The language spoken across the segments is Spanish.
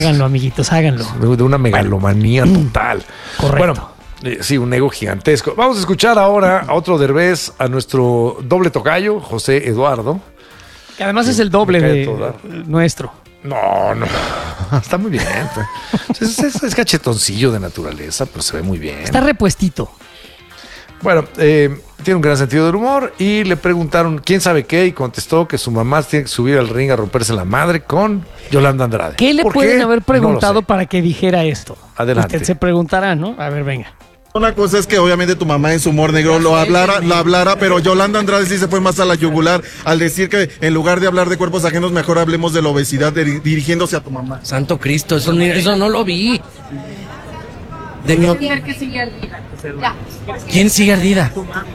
Háganlo, amiguitos, háganlo. De una megalomanía total. Correcto. Bueno, sí, un ego gigantesco. Vamos a escuchar ahora a otro Derbez, a nuestro doble tocayo, José Eduardo. Que además es el doble de nuestro. No, está muy bien. Es cachetoncillo de naturaleza, pero se ve muy bien. Está repuestito. Bueno, tiene un gran sentido del humor y le preguntaron quién sabe qué y contestó que su mamá tiene que subir al ring a romperse la madre con Yolanda Andrade. ¿Qué le pueden haber preguntado no para que dijera esto? Adelante. Usted se preguntará, ¿no? A ver, venga. Una cosa es que obviamente tu mamá en su humor negro lo hablara, pero Yolanda Andrade sí se fue más a la yugular al decir que en lugar de hablar de cuerpos ajenos, mejor hablemos de la obesidad dirigiéndose a tu mamá. Santo Cristo, eso no lo vi. ¿Quién sigue ardida?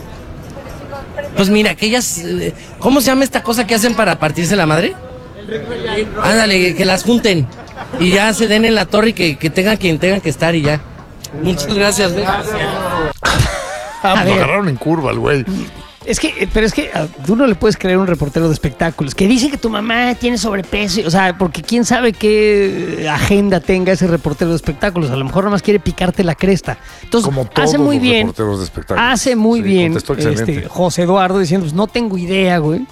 Pues mira, aquellas... ¿Cómo se llama esta cosa que hacen para partirse la madre? Ándale, que las junten y ya se den en la torre y que tengan quien tengan que estar y ya. Muchas gracias. Lo agarraron en curva al güey. Pero es que tú no le puedes creer a un reportero de espectáculos que dice que tu mamá tiene sobrepeso, o sea, porque quién sabe qué agenda tenga ese reportero de espectáculos, a lo mejor nomás quiere picarte la cresta. Entonces, como todos hace muy los bien, reporteros de espectáculos. hace muy bien excelente. José Eduardo diciendo, pues no tengo idea, güey.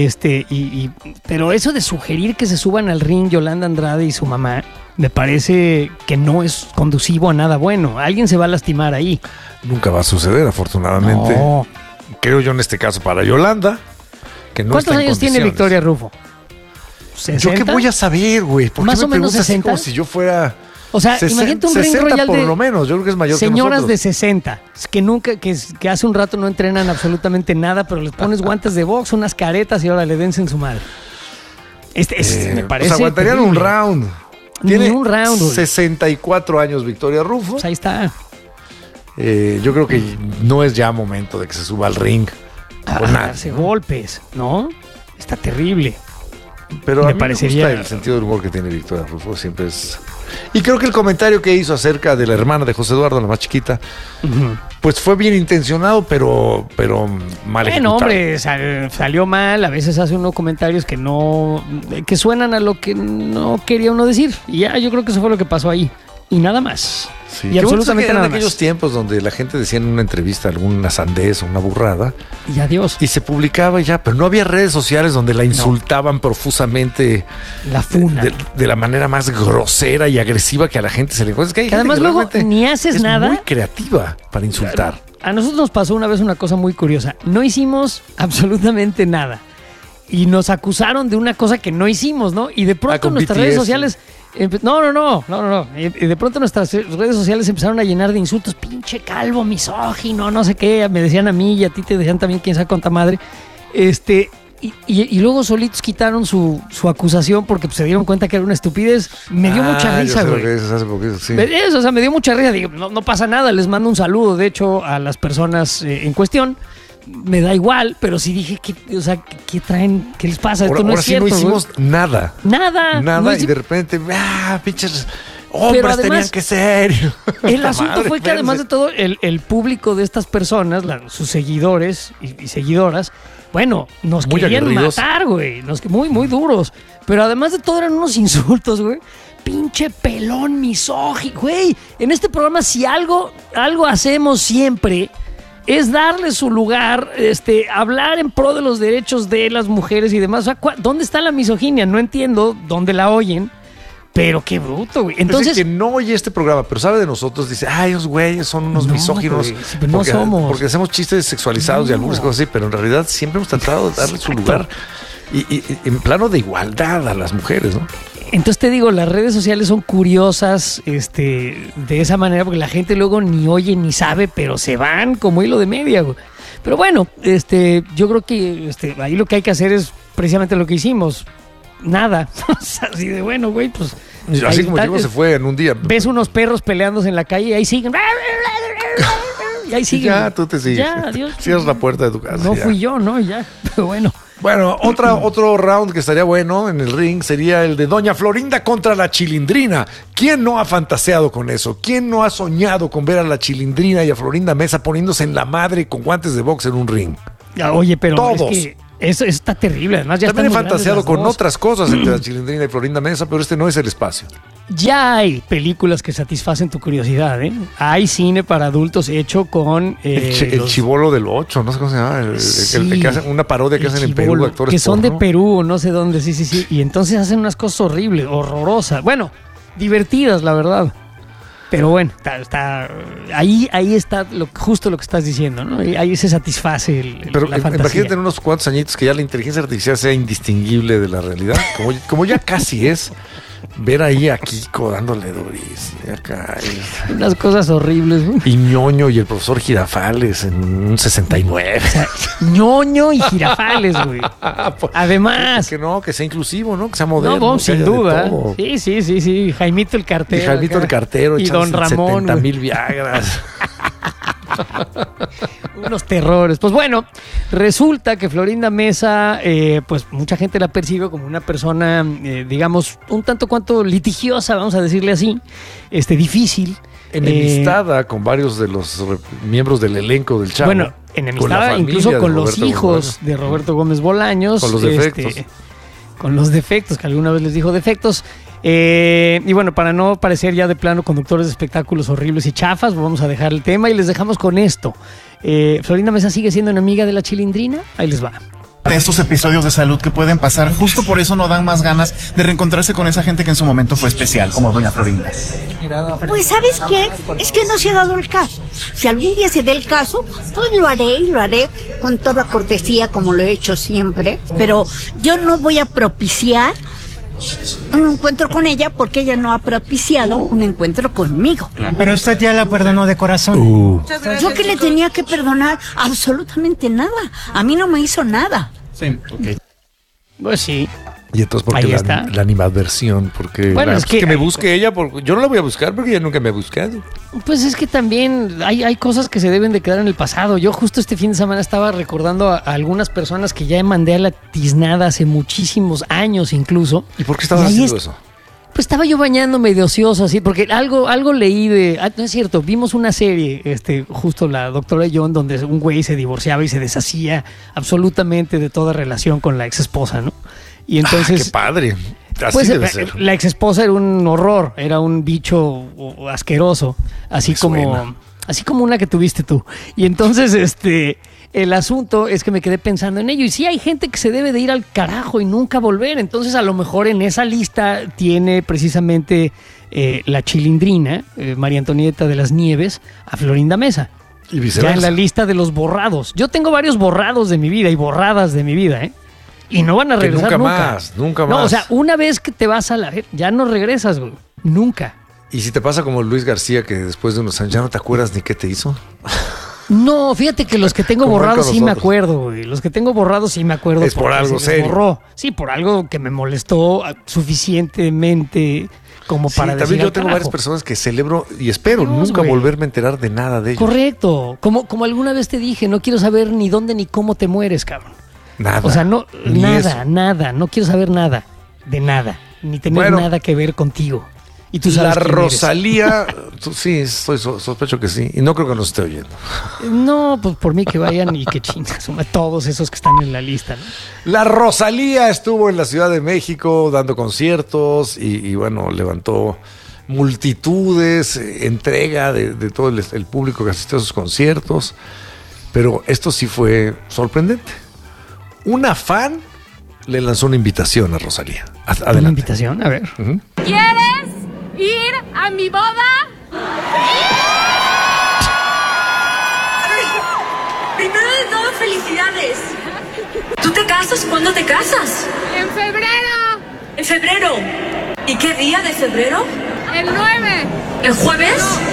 Pero eso de sugerir que se suban al ring Yolanda Andrade y su mamá, me parece que no es conducivo a nada bueno. Alguien se va a lastimar ahí. Nunca va a suceder, afortunadamente. No. Creo yo en este caso para Yolanda, que no ¿Cuántos está en años tiene condiciones. Victoria Rufo? ¿60? ¿Yo qué voy a saber, güey? ¿Por qué ¿Más me o menos preguntas así 60? como si yo fuera... O sea, imagínate un ring 60 royal por de lo menos, yo creo que es mayor señoras que de nosotros. 60, que hace un rato no entrenan absolutamente nada, pero les pones guantes de box, unas caretas y ahora le dense en su madre. Me parece. Pues aguantarían terrible. un round. Ni Tiene un round, güey. 64 años Victoria Rufo. Pues ahí está. Yo creo que no es ya momento de que se suba al ring. A Pues nada, darse ¿no? golpes, ¿no? Está terrible. Pero Me a mí parecería- me gusta el sentido del humor que tiene Victoria Rufo, siempre es... Y creo que el comentario que hizo acerca de la hermana de José Eduardo, la más chiquita, pues fue bien intencionado, pero mal ejecutado. Bueno, hombre, salió mal. A veces hace unos comentarios que suenan a lo que no quería uno decir. Y ya, yo creo que eso fue lo que pasó ahí. Y nada más. Sí, Y qué bueno absolutamente que eran nada aquellos más. tiempos donde la gente decía en una entrevista alguna sandez o una burrada Y adiós. y se publicaba y ya, pero no había redes sociales donde la insultaban profusamente La funa. de la manera más grosera y agresiva que a la gente se le encuentra. Es que hay Que gente además que luego realmente ni haces es nada. muy creativa para insultar. A nosotros nos pasó una vez una cosa muy curiosa. No hicimos absolutamente nada. Y nos acusaron de una cosa que no hicimos, ¿no? Y de pronto con nuestras BTS. redes sociales... No. Y de pronto nuestras redes sociales empezaron a llenar de insultos. Pinche calvo, misógino, no sé qué. Me decían a mí y a ti te decían también quién sabe cuánta madre. Y luego solitos quitaron su acusación porque pues, se dieron cuenta que era una estupidez. Me dio mucha risa, güey. Me dio mucha risa. Digo, no pasa nada, les mando un saludo, de hecho, a las personas en cuestión. Me da igual, pero sí dije, ¿qué traen? ¿Qué les pasa? Esto no Ahora es sí cierto. no hicimos nada. Nada. No Y de repente, pinches hombres además, tenían que ser. El La asunto madre, fue que además de todo, el público de estas personas, sus seguidores y seguidoras, bueno, nos Muy querían aguerridos. matar, güey. Muy duros. Pero además de todo eran unos insultos, güey. Pinche pelón misógino, güey. En este programa si algo hacemos siempre es darle su lugar, hablar en pro de los derechos de las mujeres y demás. O sea, ¿dónde está la misoginia? No entiendo dónde la oyen. Pero qué bruto, güey. Entonces, Entonces, que no oye este programa, pero sabe de nosotros, dice, esos güeyes son unos No, misóginos. güey, sí, pero no porque, somos. porque hacemos chistes sexualizados y algunas cosas así, pero en realidad siempre hemos tratado de darle su lugar y en plano de igualdad a las mujeres, ¿no? entonces te digo, las redes sociales son curiosas de esa manera porque la gente luego ni oye ni sabe, pero se van como hilo de media, güey. Pero bueno, yo creo que ahí lo que hay que hacer es precisamente lo que hicimos. Nada. Así de bueno, güey, pues... Así ahí como está, llegó, se fue en un día. Ves unos perros peleándose en la calle y ahí siguen. Y ahí siguen. Ya, tú te sigues. Ya, adiós. Cierras la puerta de tu casa. No ya. fui yo, ¿no? Ya, pero bueno. Bueno, otro round que estaría bueno en el ring sería el de Doña Florinda contra la Chilindrina. ¿Quién no ha fantaseado con eso? ¿Quién no ha soñado con ver a la Chilindrina y a Florinda Mesa poniéndose en la madre con guantes de box en un ring? Ya, oye, pero Todos. es que eso está terrible. Además, ya También he están muy grandes fantaseado las con dos. otras cosas entre la Chilindrina y Florinda Mesa, pero este no es el espacio. Ya hay películas que satisfacen tu curiosidad, ¿eh? Hay cine para adultos hecho con... el chibolo del 8, no sé cómo se llama. El que hacen una parodia que hacen en Perú, actores que son porno. de Perú, no sé dónde, sí. Y entonces hacen unas cosas horribles, horrorosas. Bueno, divertidas, la verdad. Pero bueno, ahí está justo lo que estás diciendo, ¿no? Ahí se satisface Pero la fantasía. imagínate en unos cuantos añitos que ya la inteligencia artificial sea indistinguible de la realidad, como ya casi es. Ver ahí a Kiko dándole durísimo acá. Unas cosas horribles, ¿no? Y Ñoño y el profesor Girafales en un 69. O sea, Ñoño y Girafales, güey. Además. Que sea inclusivo, ¿no? Que sea moderno. No, sin duda. Sí. Jaimito el cartero. Y Jaimito el cartero. Y Don Ramón. 70,000 Viagras. Unos terrores. Pues bueno, resulta que Florinda Mesa, pues mucha gente la percibe como una persona, digamos, un tanto cuanto litigiosa, vamos a decirle así, difícil. Enemistada con varios de los miembros del elenco del Chavo. Bueno, enemistada incluso con los hijos de Roberto Gómez Bolaños. Con los defectos. Con los defectos, que alguna vez les dijo defectos. Y bueno, para no parecer ya de plano conductores de espectáculos horribles y chafas, vamos a dejar el tema y les dejamos con esto. Florinda Mesa sigue siendo una amiga de la Chilindrina. Ahí les va. De estos episodios de salud que pueden pasar, justo por eso no dan más ganas de reencontrarse con esa gente que en su momento fue especial, como doña Florinda. Pues ¿sabes qué? Es que no se ha dado el caso. Si algún día se dé el caso, pues lo haré con toda cortesía como lo he hecho siempre, pero yo no voy a propiciar un encuentro con ella porque ella no ha propiciado un encuentro conmigo. Pero usted ya la perdonó de corazón. Yo que le tenía que perdonar absolutamente nada. A mí no me hizo nada. Sí, ok. Pues sí. Y entonces, ¿por qué la animadversión? Porque bueno, es que me busque ella, porque yo no la voy a buscar porque ella nunca me ha buscado. Pues es que también hay cosas que se deben de quedar en el pasado. Yo justo este fin de semana estaba recordando a algunas personas que ya mandé a la tiznada hace muchísimos años incluso. ¿Y por qué estabas haciendo eso? Pues estaba yo bañándome de ocioso, así, porque algo leí de... no es cierto, vimos una serie, justo la doctora John, donde un güey se divorciaba y se deshacía absolutamente de toda relación con la ex esposa, ¿no? Y entonces... ¡Qué padre! Así pues, debe ser. La ex esposa era un horror, era un bicho asqueroso, así como una que tuviste tú. Y entonces, el asunto es que me quedé pensando en ello. Y sí hay gente que se debe de ir al carajo y nunca volver. Entonces, a lo mejor en esa lista tiene precisamente la Chilindrina, María Antonieta de las Nieves, a Florinda Mesa. Y viceversa. Ya en la lista de los borrados. Yo tengo varios borrados de mi vida y borradas de mi vida, ¿eh? Y no van a regresar nunca más. No, o sea, una vez que te vas a la... Ya no regresas, güey. Nunca. ¿Y si te pasa como Luis García, que después de unos años ya no te acuerdas ni qué te hizo? No, fíjate que los que tengo borrados sí me acuerdo, güey. Los que tengo borrados sí me acuerdo. Es por algo serio. Borró. Sí, por algo que me molestó suficientemente como para decir. También yo tengo varias personas que celebro y espero nunca volverme a enterar de nada de ellos. Correcto. Como alguna vez te dije, no quiero saber ni dónde ni cómo te mueres, cabrón. Nada. O sea, nada. No quiero saber nada. De nada. Ni tener nada que ver contigo. Y tú sabes la Rosalía, sí, sospecho que sí. Y no creo que nos esté oyendo. No, pues por mí que vayan y que chingas. Todos esos que están en la lista, ¿no? La Rosalía estuvo en la Ciudad de México dando conciertos y bueno, levantó multitudes, entrega de todo el público que asistió a sus conciertos. Pero esto sí fue sorprendente. Una fan le lanzó una invitación a Rosalía. Adelante. ¿Una invitación? A ver. Uh-huh. ¿Quieres ir a mi boda? Primero de todo, felicidades. ¿Tú te casas? ¿Cuándo te casas? En febrero. ¿En febrero? ¿Y qué día de febrero? El 9. ¿El jueves?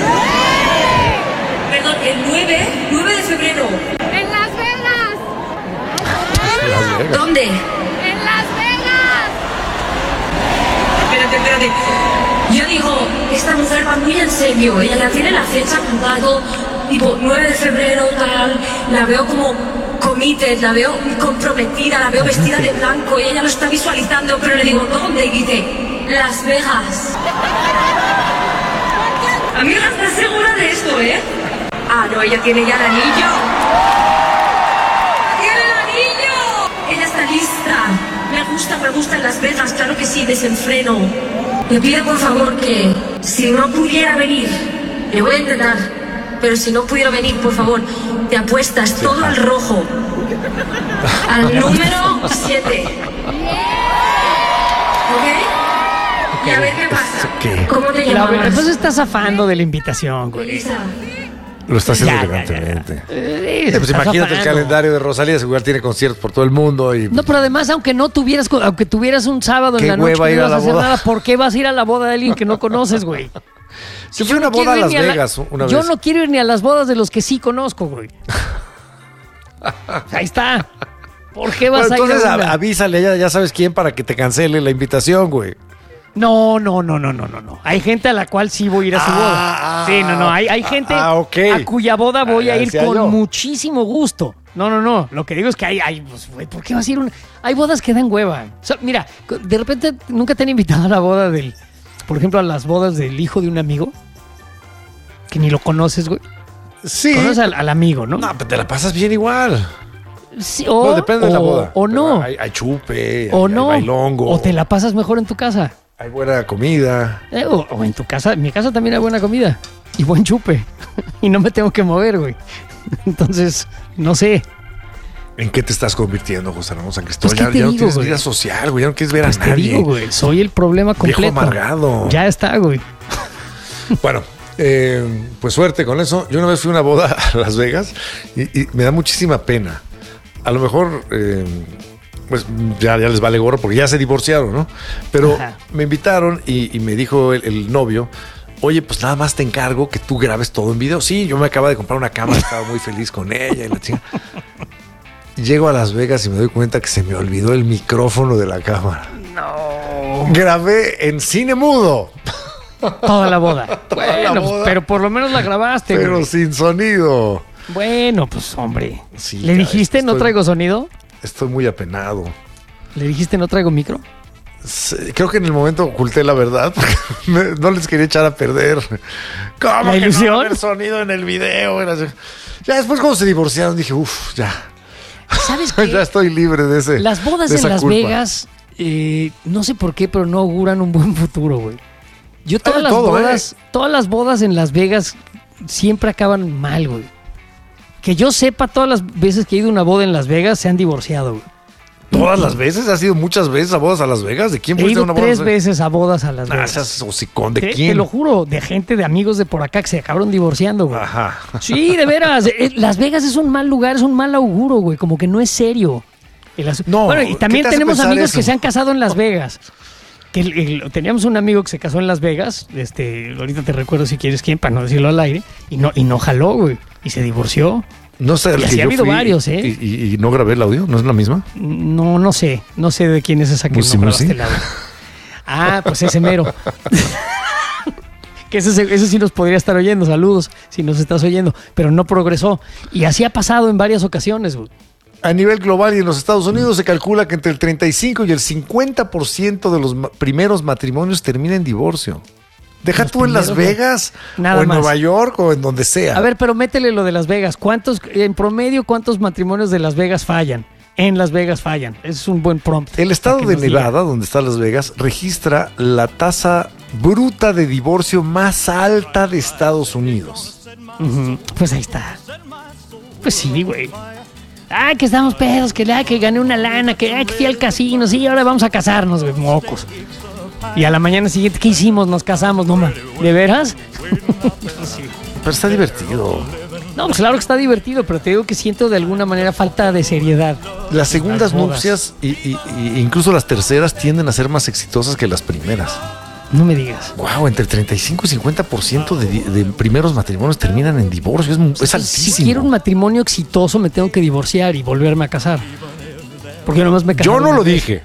No. Perdón, el 9 de febrero. En Las Vegas. ¿Dónde? En Las Vegas. Espérate. Yo digo, esta mujer va muy en serio. Ella ya tiene la fecha apuntado, tipo 9 de febrero, tal. La veo como committed, la veo comprometida, la veo vestida de blanco. Y ella lo está visualizando, pero le digo, ¿dónde? Y dice, Las Vegas. Amiga, ¿estás segura de esto, eh? Ah, no, ella tiene ya el anillo. ¡Tiene el anillo! Ella está lista. Me gusta en Las Vegas, claro que sí, desenfreno. me pide por favor que si no pudiera venir, le voy a intentar, pero si no pudiera venir, por favor, te apuestas todo al rojo, al número 7. ¿Ok? Y a ver qué pasa. ¿Cómo te llamas? Entonces estás zafando de la invitación, güey. Elisa. Lo está haciendo Ya. elegantemente. Estás Pues imagínate el zafando. calendario de Rosalía, igual tiene conciertos por todo el mundo y No, pero además, aunque tuvieras un sábado en Qué la noche hueva que ir no a ibas a la hacer boda. nada, ¿por qué vas a ir a la boda de alguien que no conoces, güey? yo fui a una quiero boda a ir Las ni Vegas una Yo vez. no quiero ir ni a las bodas de los que sí conozco, güey. Ahí está. ¿Por qué vas Bueno, a ir entonces a una? avísale, ya sabes quién para que te cancele la invitación, güey. No. Hay gente a la cual sí voy a ir a su boda. Sí, no. Hay gente ok. a cuya boda voy Ya a ir decía con yo. muchísimo gusto. No. Lo que digo es que hay pues, güey, ¿por qué vas a ir a una? Hay bodas que dan hueva. O sea, mira, de repente nunca te han invitado a la boda por ejemplo, a las bodas del hijo de un amigo que ni lo conoces, güey. Sí. Conoces al amigo, ¿no? No, pero te la pasas bien igual. Sí, No, depende de la boda. O no. Hay chupe, O hay no. bailongo. O te la pasas mejor en tu casa. Hay buena comida. O en tu casa. En mi casa también hay buena comida. Y buen chupe. Y no me tengo que mover, güey. Entonces, no sé. ¿En qué te estás convirtiendo, José Ramón San Cristóbal? Pues, ¿qué te ya no digo, tienes güey? vida social, güey. Ya no quieres ver Pues a te nadie. digo, güey. Soy el problema completo. Viejo amargado. Ya está, güey. Bueno, pues suerte con eso. Yo una vez fui a una boda a Las Vegas y me da muchísima pena. A lo mejor, pues ya les vale gorro porque ya se divorciaron, ¿no? Pero Ajá. me invitaron y me dijo el novio, oye, pues nada más te encargo que tú grabes todo en video. Sí, yo me acabo de comprar una cámara, estaba muy feliz con ella y la chica. Llego a Las Vegas y me doy cuenta que se me olvidó el micrófono de la cámara. No. Grabé en cine mudo, Toda la boda. la Bueno, boda. pero por lo menos la grabaste, pero güey. sin sonido. Bueno, pues, hombre. Sí, ¿Le ya, dijiste no estoy- traigo sonido? Estoy muy apenado. ¿Le dijiste no traigo micro? Sí, creo que en el momento oculté la verdad porque no les quería echar a perder. ¿Cómo ¿La que ilusión? no va a haber sonido en el video? Era así. Ya después cuando se divorciaron dije, ya. ¿Sabes qué? Ya estoy libre de ese. Las bodas de en esa Las culpa. Vegas, no sé por qué, pero no auguran un buen futuro, güey. Yo Hay de todas las bodas en Las Vegas siempre acaban mal, güey. Que yo sepa, todas las veces que he ido a una boda en Las Vegas se han divorciado, güey. ¿Todas las veces? ¿Has ido muchas veces a bodas a Las Vegas? ¿De quién He fuiste a ido una boda? 3 veces a bodas a Las Ah, Vegas. seas hocicón. ¿De Te quién? lo juro, de gente, de amigos de por acá que se acabaron divorciando, güey. Ajá. Sí, de veras. Las Vegas es un mal lugar, es un mal auguro, güey. Como que no es serio. No, Bueno, y ¿qué también te hace tenemos pensar amigos eso? que se han casado en Las Vegas. Teníamos un amigo que se casó en Las Vegas. Ahorita te recuerdo si quieres quién, para no decirlo al aire. Y no jaló, güey. Y se divorció. No sé, Y el así que ha yo habido fui varios, ¿eh? Y no grabé el audio, ¿no es la misma? No sé. No sé de quién es esa que Musi, no grabaste Musi. el audio. Ah, pues ese mero. Que ese sí nos podría estar oyendo. Saludos si nos estás oyendo. Pero no progresó. Y así ha pasado en varias ocasiones, güey. A nivel global y en los Estados Unidos se calcula que entre el 35 y el 50% de los primeros matrimonios termina en divorcio. Deja Los tú en Las primeros, Vegas Nada o en más. Nueva York o en donde sea. A ver, pero métele lo de Las Vegas. En promedio, cuántos matrimonios de Las Vegas fallan? En Las Vegas fallan. Ese es un buen prompt. El estado para que de nos diga. Nevada, donde está Las Vegas, registra la tasa bruta de divorcio más alta de Estados Unidos. Ujú. Pues ahí está. Pues sí, güey. Que estamos pedos, que gané una lana, que fui al casino, sí, ahora vamos a casarnos, güey, mocos. Y a la mañana siguiente, ¿qué hicimos? Nos casamos, no, man. ¿De veras? Sí. Pero está divertido. No, pues claro que está divertido, pero te digo que siento de alguna manera falta de seriedad. Las segundas Las bodas. nupcias y incluso las terceras tienden a ser más exitosas que las primeras. No me digas. Wow, entre el 35 y 50% de primeros matrimonios terminan en divorcio. Es altísimo. Si quiero un matrimonio exitoso, me tengo que divorciar y volverme a casar. Porque yo nomás me casé. Yo no una lo vez. dije.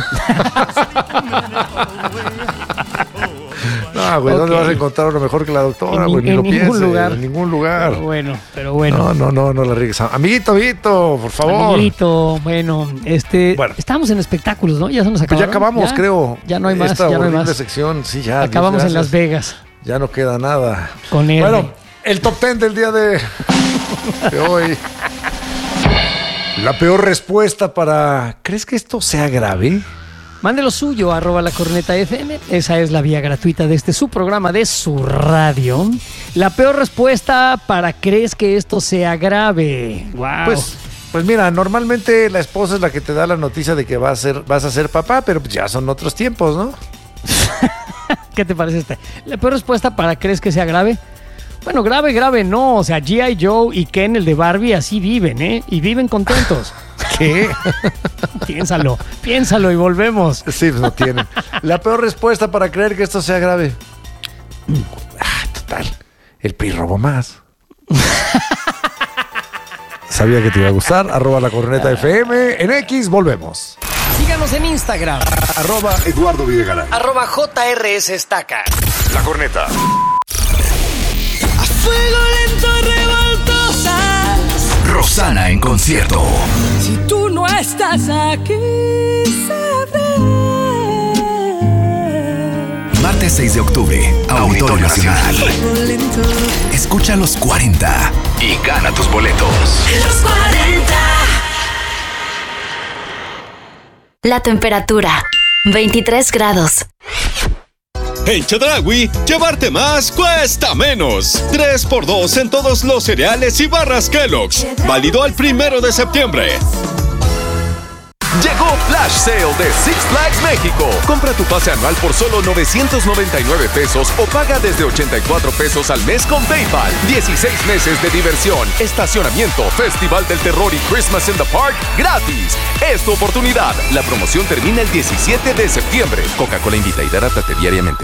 No, güey, ¿dónde Ok. vas a encontrar uno mejor que la doctora? En güey? Ni en lo ningún pienses, lugar. En ningún lugar. Pero bueno. No la riegues. Amiguito, por favor. Amiguito, bueno, Bueno. estábamos en espectáculos, ¿no? Ya se nos Pues acabaron. ya acabamos, ¿Ya? creo. Ya no hay más, Esta ya no hay horrible más. sección, sí, ya. Dios Acabamos en gracias. Las Vegas Ya no queda nada. con él. Bueno, el top 10 del día de hoy. La peor respuesta para... ¿Crees que esto sea grave? Mande lo suyo, @lacornetafm. Esa es la vía gratuita de su programa, de su radio. La peor respuesta para crees que esto sea grave. Wow. Pues mira, normalmente la esposa es la que te da la noticia de que vas a ser papá, pero ya son otros tiempos, ¿no? ¿Qué te parece esta? La peor respuesta para crees que sea grave. Bueno, grave no. O sea, G.I. Joe y Ken, el de Barbie, así viven, ¿eh? Y viven contentos. ¿Qué? Piénsalo y volvemos. Sí, pues no tienen. La peor respuesta para creer que esto sea grave. Total. El PRI robó más. Sabía que te iba a gustar. @lacornetafm. En X, volvemos. Síganos en Instagram. @Eduardo Videgaray. @JRS Estaca. La Corneta. A fuego lento revoltosas. Rosana en concierto. Si tú no estás aquí, sabré. Martes 6 de octubre, Auditorio Nacional. Escucha los 40 y gana tus boletos. Los 40. La temperatura, 23 grados. En Chedraui, llevarte más cuesta menos. 3x2 en todos los cereales y barras Kellogg's. Válido al 1 de septiembre. Llegó Flash Sale de Six Flags México. Compra tu pase anual por solo 999 pesos o paga desde 84 pesos al mes con PayPal. 16 meses de diversión, estacionamiento, Festival del Terror y Christmas in the Park gratis. Es tu oportunidad. La promoción termina el 17 de septiembre. Coca-Cola invita y hidrátate diariamente.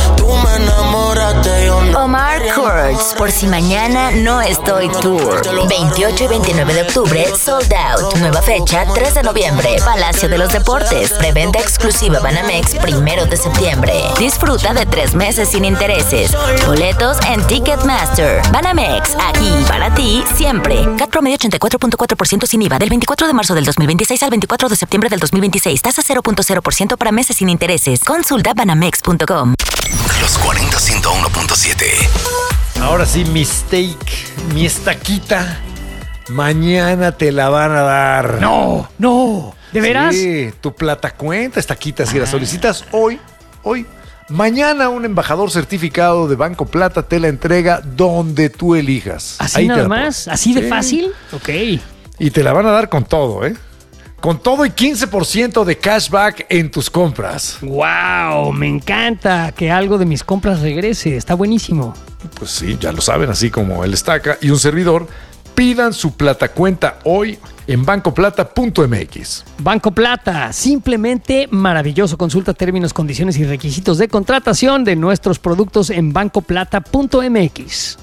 Omar Courts, por si mañana no estoy tour. 28 y 29 de octubre, sold out. Nueva fecha, 3 de noviembre, Palacio de los Deportes. Preventa exclusiva Banamex, 1 de septiembre. Disfruta de 3 meses sin intereses. Boletos en Ticketmaster. Banamex, aquí para ti siempre. CAT promedio 84.4% sin IVA, del 24 de marzo del 2026 al 24 de septiembre del 2026. Tasa 0.0% para meses sin intereses. Consulta banamex.com. Los 40 101.7. Ahora sí, mi estaquita. Mañana te la van a dar. No. ¿De veras? Sí, tu plata cuenta, estaquita. Si la solicitas hoy. Mañana un embajador certificado de Banco Plata te la entrega donde tú elijas. ¿Así nada más? ¿Así de fácil? Ok. Y te la van a dar con todo, ¿eh? Con todo y 15% de cashback en tus compras. ¡Wow! Me encanta que algo de mis compras regrese. Está buenísimo. Pues sí, ya lo saben, así como el Estaca y un servidor. Pidan su plata cuenta hoy en bancoplata.mx. Banco Plata, simplemente maravilloso. Consulta términos, condiciones y requisitos de contratación de nuestros productos en bancoplata.mx.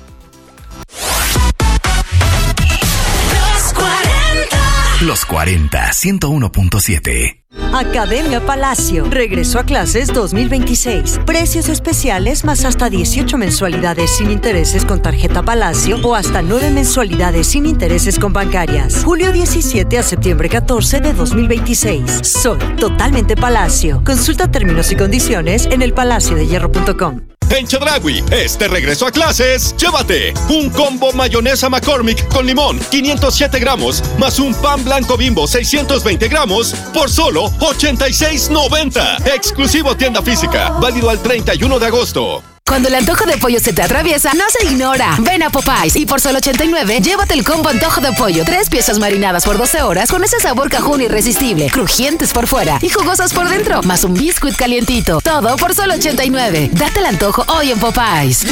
Los 40 101.7. Academia Palacio regresó a clases 2026. Precios especiales más hasta 18 mensualidades sin intereses con tarjeta Palacio o hasta 9 mensualidades sin intereses con bancarias. Julio 17 a septiembre 14 de 2026. Soy totalmente Palacio. Consulta términos y condiciones en elpalaciodehierro.com. En Chedraui, regreso a clases, llévate un combo mayonesa McCormick con limón, 507 gramos, más un pan blanco Bimbo, 620 gramos, por solo $86.90. Exclusivo tienda física, válido al 31 de agosto. Cuando el antojo de pollo se te atraviesa, no se ignora. Ven a Popeyes y por solo $89, llévate el combo antojo de pollo. 3 piezas marinadas por 12 horas con ese sabor cajún irresistible, crujientes por fuera y jugosas por dentro, más un biscuit calientito. Todo por solo $89. Date el antojo hoy en Popeyes.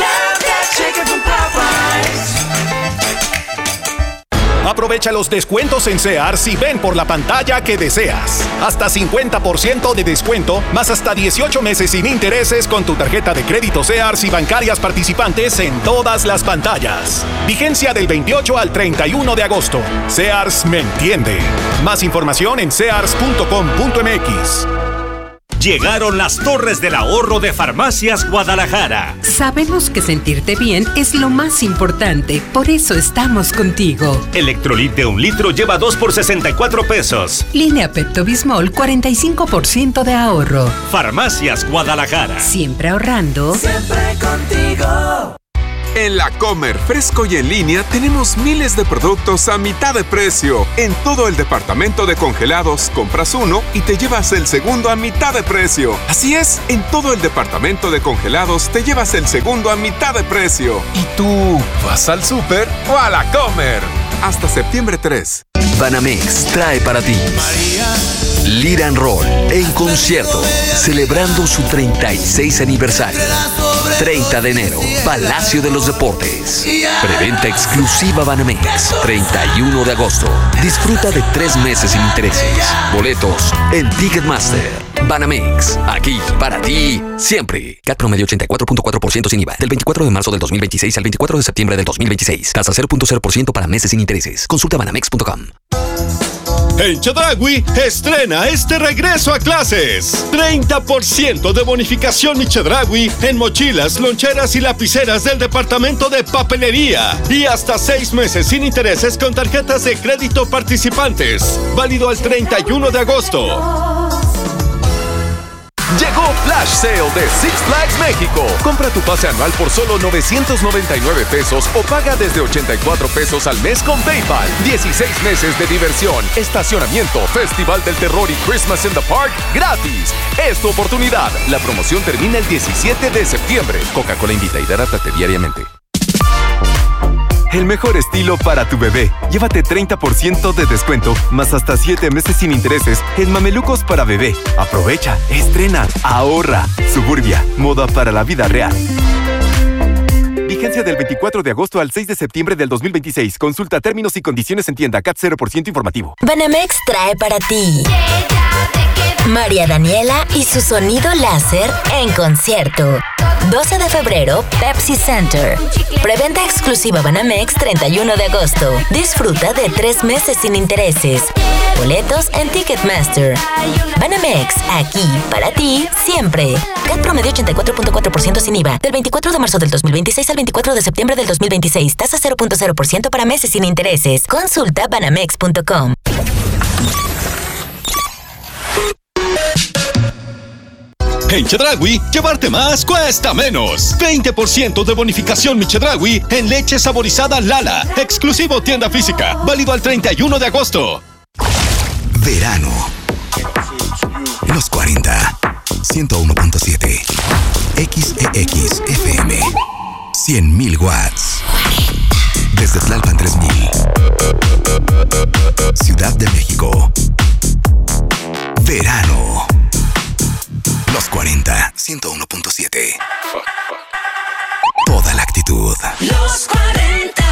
Aprovecha los descuentos en Sears y ven por la pantalla que deseas. Hasta 50% de descuento, más hasta 18 meses sin intereses con tu tarjeta de crédito Sears y bancarias participantes en todas las pantallas. Vigencia del 28 al 31 de agosto. Sears me entiende. Más información en sears.com.mx. Llegaron las Torres del Ahorro de Farmacias Guadalajara. Sabemos que sentirte bien es lo más importante, por eso estamos contigo. Electrolit de 1 litro lleva 2 por 64 pesos. Línea Pepto-Bismol, 45% de ahorro. Farmacias Guadalajara. Siempre ahorrando. Siempre contigo. En La Comer, fresco y en línea, tenemos miles de productos a mitad de precio. En todo el departamento de congelados, compras uno y te llevas el segundo a mitad de precio. Así es, en todo el departamento de congelados, te llevas el segundo a mitad de precio. ¿Y tú, vas al súper o a La Comer? Hasta septiembre 3. Banamex trae para ti Lira and Roll en concierto, celebrando su 36 aniversario. 30 de enero, Palacio de los Deportes. Preventa exclusiva Banamex, 31 de agosto. Disfruta de 3 meses sin intereses. Boletos en Ticketmaster. Banamex, aquí para ti, siempre. CAT promedio 84.4% sin IVA. Del 24 de marzo del 2026 al 24 de septiembre del 2026. Tasa 0.0% para meses sin intereses. Consulta banamex.com. En Chedraui estrena este regreso a clases. 30% de bonificación y Chedraui en mochilas, loncheras y lapiceras del departamento de papelería. Y hasta 6 meses sin intereses con tarjetas de crédito participantes. Válido al 31 de agosto. Llegó Flash Sale de Six Flags México. Compra tu pase anual por solo 999 pesos o paga desde 84 pesos al mes con PayPal. 16 meses de diversión, estacionamiento, Festival del Terror y Christmas in the Park gratis. Es tu oportunidad. La promoción termina el 17 de septiembre. Coca-Cola invita y hidrátate diariamente. El mejor estilo para tu bebé. Llévate 30% de descuento, más hasta 7 meses sin intereses en mamelucos para bebé. Aprovecha, estrena, ahorra. Suburbia, moda para la vida real. Vigencia del 24 de agosto al 6 de septiembre del 2026. Consulta términos y condiciones en tienda. CAT 0% informativo. Banamex trae para ti María Daniela y su sonido láser en concierto. 12 de febrero, Pepsi Center. Preventa exclusiva Banamex 31 de agosto. Disfruta de 3 meses sin intereses. Boletos en Ticketmaster. Banamex, aquí para ti, siempre. CAT promedio 84.4% sin IVA. Del 24 de marzo del 2026 al 24 de septiembre del 2026. Tasa 0.0% para meses sin intereses. Consulta banamex.com. En Chedraui, llevarte más cuesta menos. 20% de bonificación Mi Chedraui en leche saborizada Lala. Exclusivo tienda física. Válido al 31 de agosto. Verano. Los 40. 101.7. XEX FM. 100.000 watts. Desde Tlalpan 3000. Ciudad de México. Verano. Los 40, 101.7. Toda la actitud. Los 40.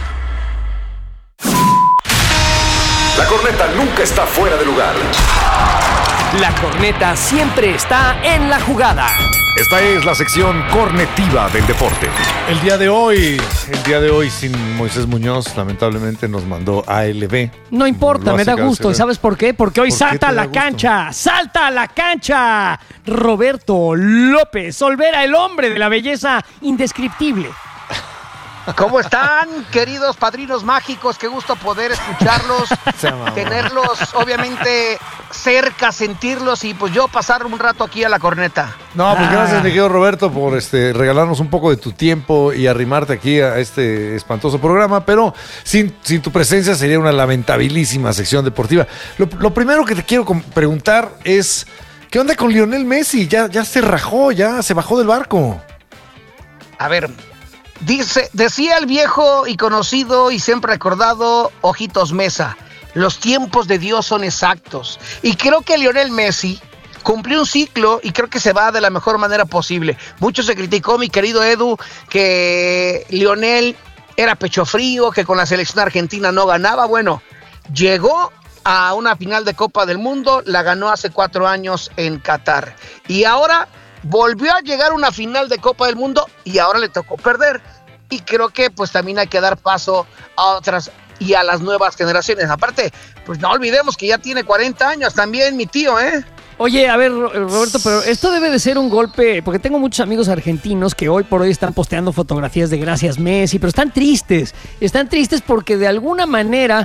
La corneta nunca está fuera de lugar. La corneta siempre está en la jugada. Esta es la sección cornetiva del deporte. El día de hoy sin Moisés Muñoz, lamentablemente nos mandó ALB. No importa, me da gusto. ¿Y sabes por qué? Porque hoy salta a la cancha. ¡Salta a la cancha! Roberto López Olvera, el hombre de la belleza indescriptible. ¿Cómo están, queridos padrinos mágicos? Qué gusto poder escucharlos, tenerlos obviamente cerca, sentirlos y pues yo pasar un rato aquí a la corneta. No, pues gracias, mi querido Roberto, por regalarnos un poco de tu tiempo y arrimarte aquí a este espantoso programa, pero sin tu presencia sería una lamentabilísima sección deportiva. Lo primero que te quiero preguntar es, ¿qué onda con Lionel Messi? Ya se rajó, ya se bajó del barco. A ver, decía el viejo y conocido y siempre recordado Ojitos Mesa, los tiempos de Dios son exactos. Y creo que Lionel Messi cumplió un ciclo y creo que se va de la mejor manera posible. Mucho se criticó, mi querido Edu, que Lionel era pecho frío, que con la selección argentina no ganaba. Bueno, llegó a una final de Copa del Mundo, la ganó hace 4 años en Qatar. Y ahora volvió a llegar a una final de Copa del Mundo y ahora le tocó perder. Y creo que pues también hay que dar paso a otras y a las nuevas generaciones. Aparte, pues no olvidemos que ya tiene 40 años también mi tío, ¿eh? Oye, a ver, Roberto, pero esto debe de ser un golpe, porque tengo muchos amigos argentinos que hoy por hoy están posteando fotografías de gracias Messi, pero están tristes porque de alguna manera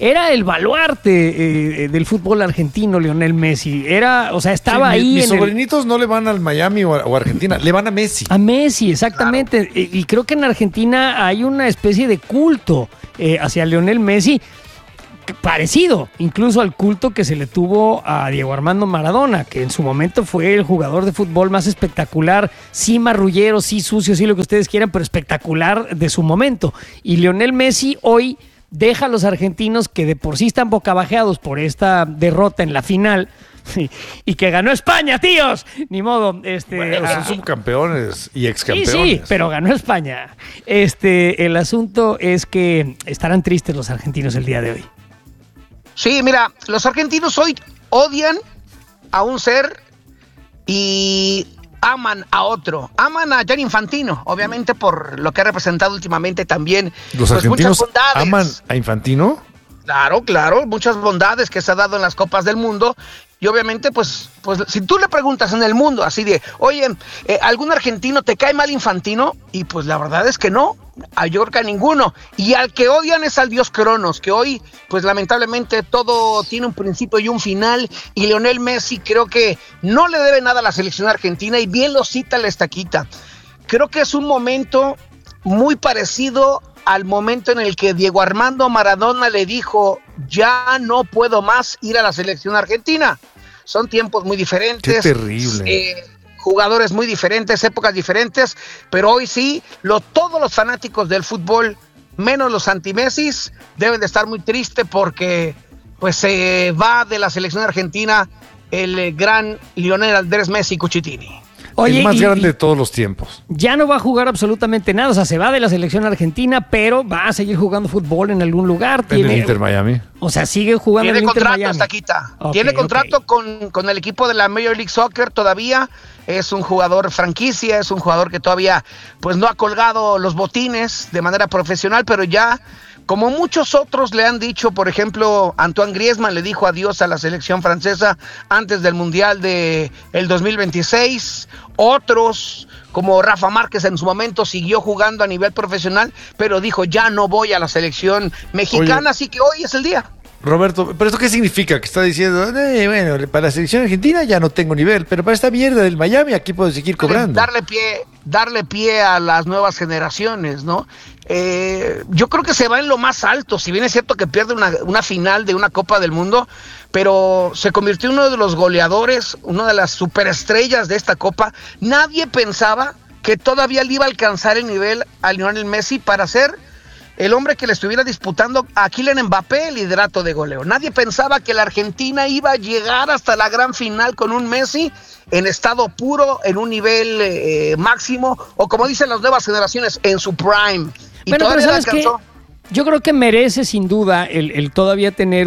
era el baluarte del fútbol argentino, Lionel Messi. Estaba ahí. Mis sobrinitos no le van al Miami o a Argentina, le van a Messi. A Messi, exactamente. Claro. Y creo que en Argentina hay una especie de culto hacia Lionel Messi, parecido incluso al culto que se le tuvo a Diego Armando Maradona, que en su momento fue el jugador de fútbol más espectacular, sí marrullero, sí sucio, sí lo que ustedes quieran, pero espectacular de su momento. Y Lionel Messi hoy deja a los argentinos, que de por sí están bocabajeados por esta derrota en la final, y que ganó España, tíos. Ni modo. Bueno, son subcampeones y excampeones. Sí, pero ganó España. El asunto es que estarán tristes los argentinos el día de hoy. Sí, mira, los argentinos hoy odian a un ser y aman a otro. Aman a Gianni Infantino, obviamente por lo que ha representado últimamente también. ¿Los argentinos aman a Infantino? Claro, muchas bondades que se ha dado en las Copas del Mundo. Y obviamente, pues si tú le preguntas en el mundo así de, oye, ¿algún argentino te cae mal Infantino? Y pues la verdad es que no, yo creo que a ninguno. Y al que odian es al dios Cronos, que hoy, pues lamentablemente todo tiene un principio y un final. Y Lionel Messi creo que no le debe nada a la selección argentina, y bien lo cita la estaquita. Creo que es un momento muy parecido al momento en el que Diego Armando Maradona le dijo, ya no puedo más ir a la selección argentina. Son tiempos muy diferentes. Qué terrible. Jugadores muy diferentes, épocas diferentes, pero hoy sí, todos los fanáticos del fútbol, menos los anti-Messis, deben de estar muy tristes porque pues se va de la selección argentina el gran Lionel Andrés Messi Cuchitini. Oye, el más grande de todos los tiempos. Ya no va a jugar absolutamente nada, o sea, se va de la selección argentina, pero va a seguir jugando fútbol en algún lugar. En el Inter Miami. O sea, sigue jugando en el Inter Miami. Tiene contrato, okay, tiene contrato con el equipo de la Major League Soccer todavía. Es un jugador franquicia, es un jugador que todavía pues no ha colgado los botines de manera profesional, pero ya, como muchos otros le han dicho, por ejemplo, Antoine Griezmann le dijo adiós a la selección francesa antes del Mundial del 2026. Otros, como Rafa Márquez, en su momento siguió jugando a nivel profesional, pero dijo, ya no voy a la selección mexicana. Oye, así que hoy es el día. Roberto, ¿pero esto qué significa? Que está diciendo, bueno, para la selección argentina ya no tengo nivel, pero para esta mierda del Miami aquí puedo seguir cobrando. Darle pie a las nuevas generaciones, ¿no? Yo creo que se va en lo más alto, si bien es cierto que pierde una final de una Copa del Mundo, pero se convirtió en uno de los goleadores, una de las superestrellas de esta Copa. Nadie pensaba que todavía le iba a alcanzar el nivel a Lionel Messi para ser el hombre que le estuviera disputando a Kylian Mbappé el liderato de goleo. Nadie pensaba que la Argentina iba a llegar hasta la gran final con un Messi en estado puro, en un nivel máximo, o como dicen las nuevas generaciones, en su prime. Y bueno, todavía pero ¿sabes qué? Yo creo que merece sin duda el todavía tener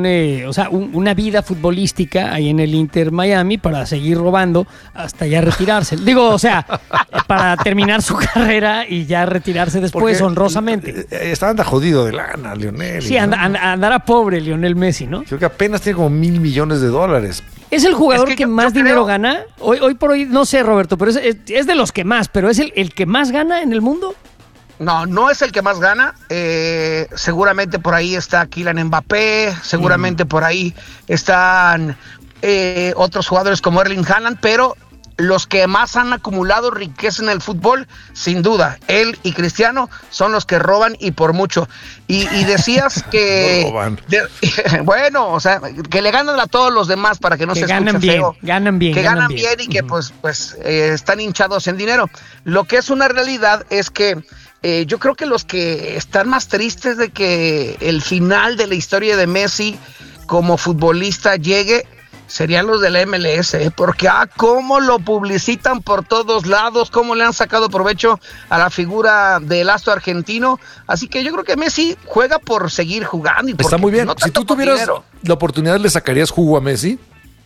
una vida futbolística ahí en el Inter Miami para seguir robando hasta ya retirarse. Digo, o sea, para terminar su carrera y ya retirarse después. Porque honrosamente. Anda jodido de lana, Lionel. Sí, andará pobre Lionel Messi, ¿no? Creo que apenas tiene como $1,000 millones. ¿Es el jugador que más dinero gana? Hoy por hoy, no sé, Roberto, pero es de los que más, pero ¿es el que más gana en el mundo? No es el que más gana. Seguramente por ahí está Kylian Mbappé, seguramente por ahí están otros jugadores como Erling Haaland, pero los que más han acumulado riqueza en el fútbol, sin duda, él y Cristiano son los que roban y por mucho. Y decías que... No roban. Bueno, o sea, que le ganan a todos los demás para que no se escuche feo. Ganan bien. Que ganan bien y que pues están hinchados en dinero. Lo que es una realidad es que yo creo que los que están más tristes de que el final de la historia de Messi como futbolista llegue serían los de la MLS, porque cómo lo publicitan por todos lados, cómo le han sacado provecho a la figura del astro argentino. Así que yo creo que Messi juega por seguir jugando. Está muy bien. Si tú tuvieras la oportunidad, ¿le sacarías jugo a Messi?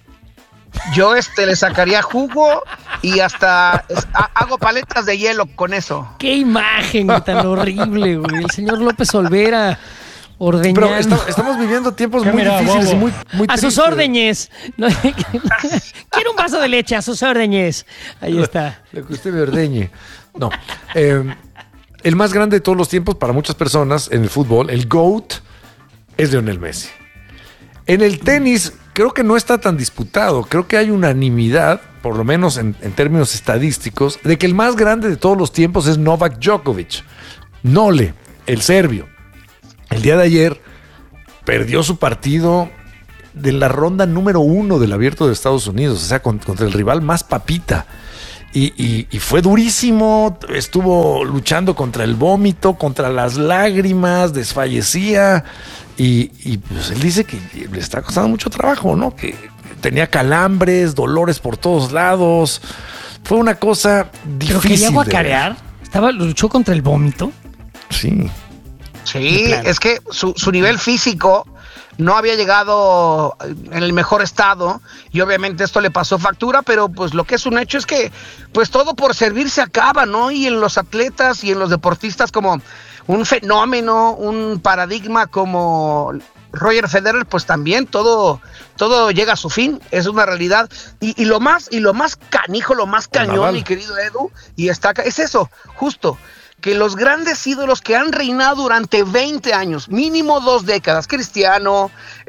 Yo le sacaría jugo y hasta hago paletas de hielo con eso. ¡Qué imagen tan horrible, güey! El señor López Olvera ordeñando. Pero estamos viviendo tiempos muy difíciles y muy a sus órdenes. No, quiero un vaso de leche, a sus órdenes. Ahí está. Lo que usted me ordeñe. No. El más grande de todos los tiempos para muchas personas en el fútbol, el GOAT, es Lionel Messi. En el tenis creo que no está tan disputado. Creo que hay unanimidad, por lo menos en términos estadísticos, de que el más grande de todos los tiempos es Novak Djokovic. Nole, el serbio. El día de ayer perdió su partido de la ronda número 1 del Abierto de Estados Unidos, o sea, contra el rival más papita. Y fue durísimo, estuvo luchando contra el vómito, contra las lágrimas, desfallecía. Y pues él dice que le está costando mucho trabajo, ¿no? Que tenía calambres, dolores por todos lados. Fue una cosa difícil. ¿Pero quería guacarear? ¿Luchó contra el vómito? Sí. Sí, es que su nivel físico no había llegado en el mejor estado y obviamente esto le pasó factura, pero pues lo que es un hecho es que pues todo por servir se acaba, ¿no? Y en los atletas y en los deportistas como un fenómeno, un paradigma como Roger Federer, pues también todo llega a su fin, es una realidad. Y lo más canijo, lo más cañón, mi querido Edu, y está acá, es eso, justo, que los grandes ídolos que han reinado durante 20 años, mínimo 2 décadas, Cristiano,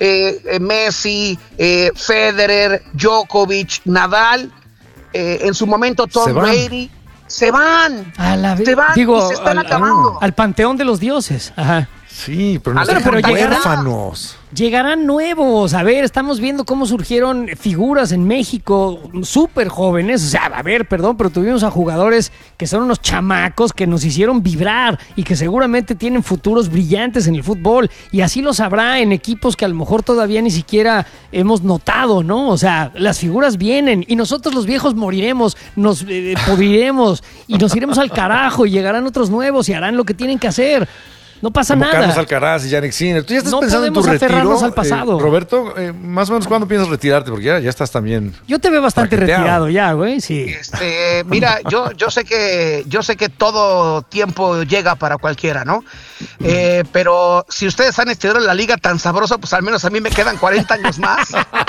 Messi, Federer, Djokovic, Nadal, en su momento Tom Brady, se van y se están acabando. Al panteón de los dioses. Ajá. Sí, pero no pero huérfanos. Llegarán nuevos. A ver, estamos viendo cómo surgieron figuras en México súper jóvenes. O sea, a ver, perdón, pero tuvimos a jugadores que son unos chamacos que nos hicieron vibrar y que seguramente tienen futuros brillantes en el fútbol. Y así los habrá en equipos que a lo mejor todavía ni siquiera hemos notado, ¿no? O sea, las figuras vienen y nosotros los viejos moriremos, nos pudriremos y nos iremos al carajo y llegarán otros nuevos y harán lo que tienen que hacer. No pasa como nada. Carlos Alcaraz y Yannick Sinner. ¿Tú ya estás pensando en tu retiro? Aferrarnos al pasado. Roberto, más o menos, ¿cuándo piensas retirarte? Porque ya estás también. Yo te veo bastante retirado ya, güey. Sí. Mira, yo sé que todo tiempo llega para cualquiera, ¿no? Pero si ustedes han estirado la liga tan sabrosa, pues al menos a mí me quedan 40 años más.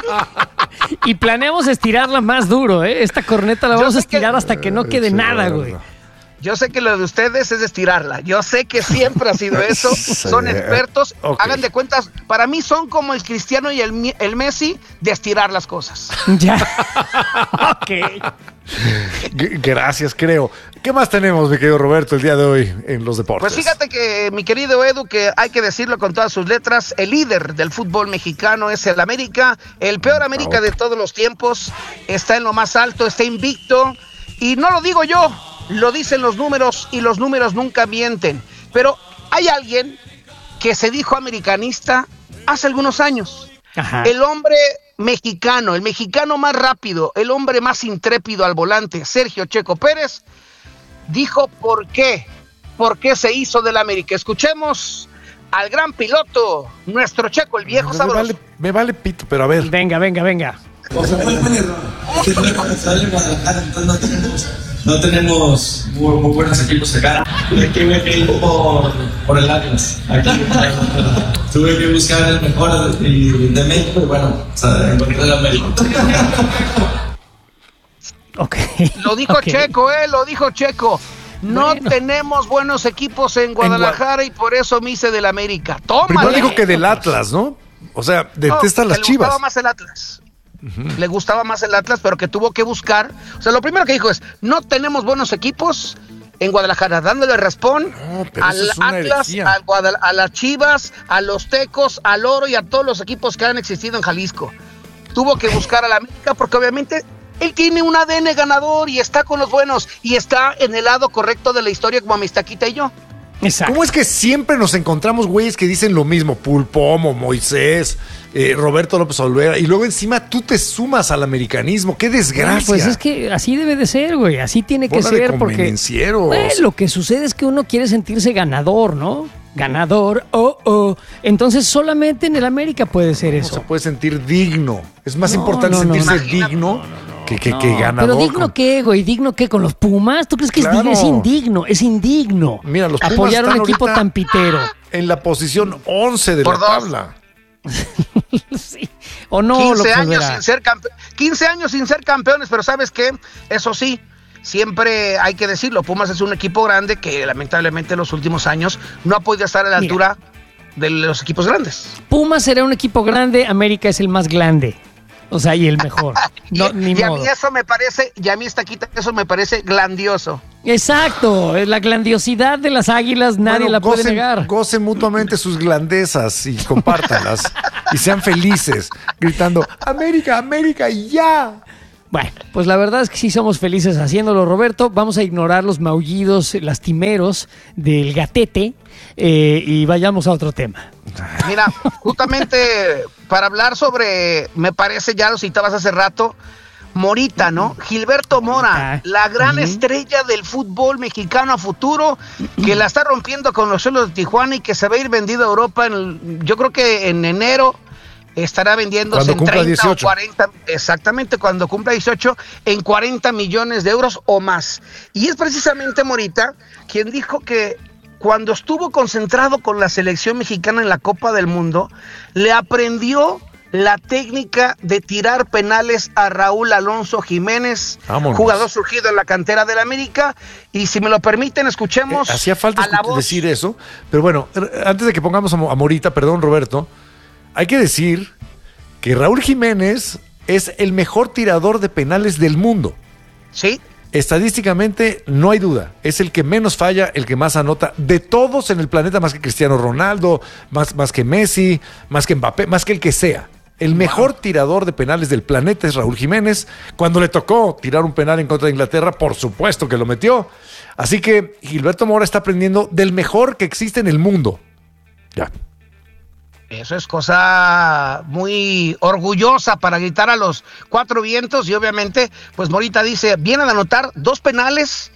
Y planeamos estirarla más duro, ¿eh? Esta corneta la vamos a estirar hasta que no quede nada, güey. Yo sé que lo de ustedes es estirarla. Yo sé que siempre ha sido eso. Son expertos. Okay. Hagan de cuentas, para mí son como el Cristiano y el Messi de estirar las cosas. Ya. Ok. Gracias, creo. ¿Qué más tenemos, mi querido Roberto, el día de hoy en los deportes? Pues fíjate que, mi querido Edu, que hay que decirlo con todas sus letras, el líder del fútbol mexicano es el América, el peor América de todos los tiempos. Está en lo más alto, está invicto. Y no lo digo yo, lo dicen los números y los números nunca mienten. Pero hay alguien que se dijo americanista hace algunos años. Ajá. El hombre mexicano, el mexicano más rápido, el hombre más intrépido al volante, Sergio Checo Pérez, dijo por qué se hizo del América. Escuchemos al gran piloto, nuestro Checo, el viejo sabroso. Me vale pito, pero a ver. Venga. No tenemos muy buenos equipos acá. Aquí me quedé por el Atlas. Aquí tuve que buscar el mejor de México y bueno, encontré el América. Okay. Lo dijo Checo, lo dijo Checo. No tenemos buenos equipos en Guadalajara y por eso me hice del América. Toma. Primero dijo que del Atlas, ¿no? O sea, detesta las Chivas. Le gustaba más el Atlas. Le gustaba más el Atlas, pero que tuvo que buscar. O sea, lo primero que dijo es: no tenemos buenos equipos en Guadalajara, dándole respond al Atlas, a las Chivas, a los Tecos, al Oro y a todos los equipos que han existido en Jalisco. Tuvo que buscar a la América porque obviamente él tiene un ADN ganador y está con los buenos y está en el lado correcto de la historia como Mistaquita y yo. Exacto. ¿Cómo es que siempre nos encontramos güeyes que dicen lo mismo? Pulpomo, Moisés, Roberto López Olvera, y luego encima tú te sumas al americanismo. ¡Qué desgracia! Pues es que así debe de ser, güey. Así tiene que ser porque lo que sucede es que uno quiere sentirse ganador, ¿no? Ganador, Entonces solamente en el América puede ser eso. Se puede sentir digno. Es más importante sentirse digno que ganador. Pero digno qué, güey, digno qué con los Pumas. ¿Tú crees que es indigno? Es indigno. Mira, los Pumas apoyar a un equipo tan pitero. En la posición 11 de la tabla. Sí. O no, 15 años sin ser campeones, pero ¿sabes qué? Eso sí, siempre hay que decirlo, Pumas es un equipo grande que lamentablemente en los últimos años no ha podido estar a la altura de los equipos grandes. Pumas será un equipo grande, América es el más grande. O sea, y el mejor. No, ni y a modo. mí eso me parece, y a mí eso me parece grandioso. Exacto, la grandiosidad de las Águilas nadie la puede negar. Gocen mutuamente sus grandezas y compártanlas y sean felices, gritando América, América, ya. Bueno, pues la verdad es que sí somos felices haciéndolo, Roberto. Vamos a ignorar los maullidos lastimeros del gatete y vayamos a otro tema. Mira, justamente para hablar sobre, me parece, ya lo citabas hace rato, Morita, ¿no? Gilberto Mora, la gran estrella del fútbol mexicano a futuro, que la está rompiendo con los Xolos de Tijuana y que se va a ir vendido a Europa, yo creo que en enero estará vendiéndose en 30 18. O 40, exactamente, cuando cumpla 18, en 40 millones de euros o más. Y es precisamente Morita quien dijo que cuando estuvo concentrado con la selección mexicana en la Copa del Mundo, le aprendió la técnica de tirar penales a Raúl Alonso Jiménez, jugador surgido en la cantera del América. Y si me lo permiten, escuchemos. Hacía falta decir eso, pero bueno, antes de que pongamos a Morita, perdón, Roberto, hay que decir que Raúl Jiménez es el mejor tirador de penales del mundo. Sí. Estadísticamente no hay duda, es el que menos falla, el que más anota de todos en el planeta, más que Cristiano Ronaldo, más que Messi, más que Mbappé, más que el que sea. El mejor tirador de penales del planeta es Raúl Jiménez. Cuando le tocó tirar un penal en contra de Inglaterra, por supuesto que lo metió. Así que Gilberto Mora está aprendiendo del mejor que existe en el mundo. Ya. Eso es cosa muy orgullosa para gritar a los cuatro vientos. Y obviamente, pues Morita dice, viene de anotar dos penales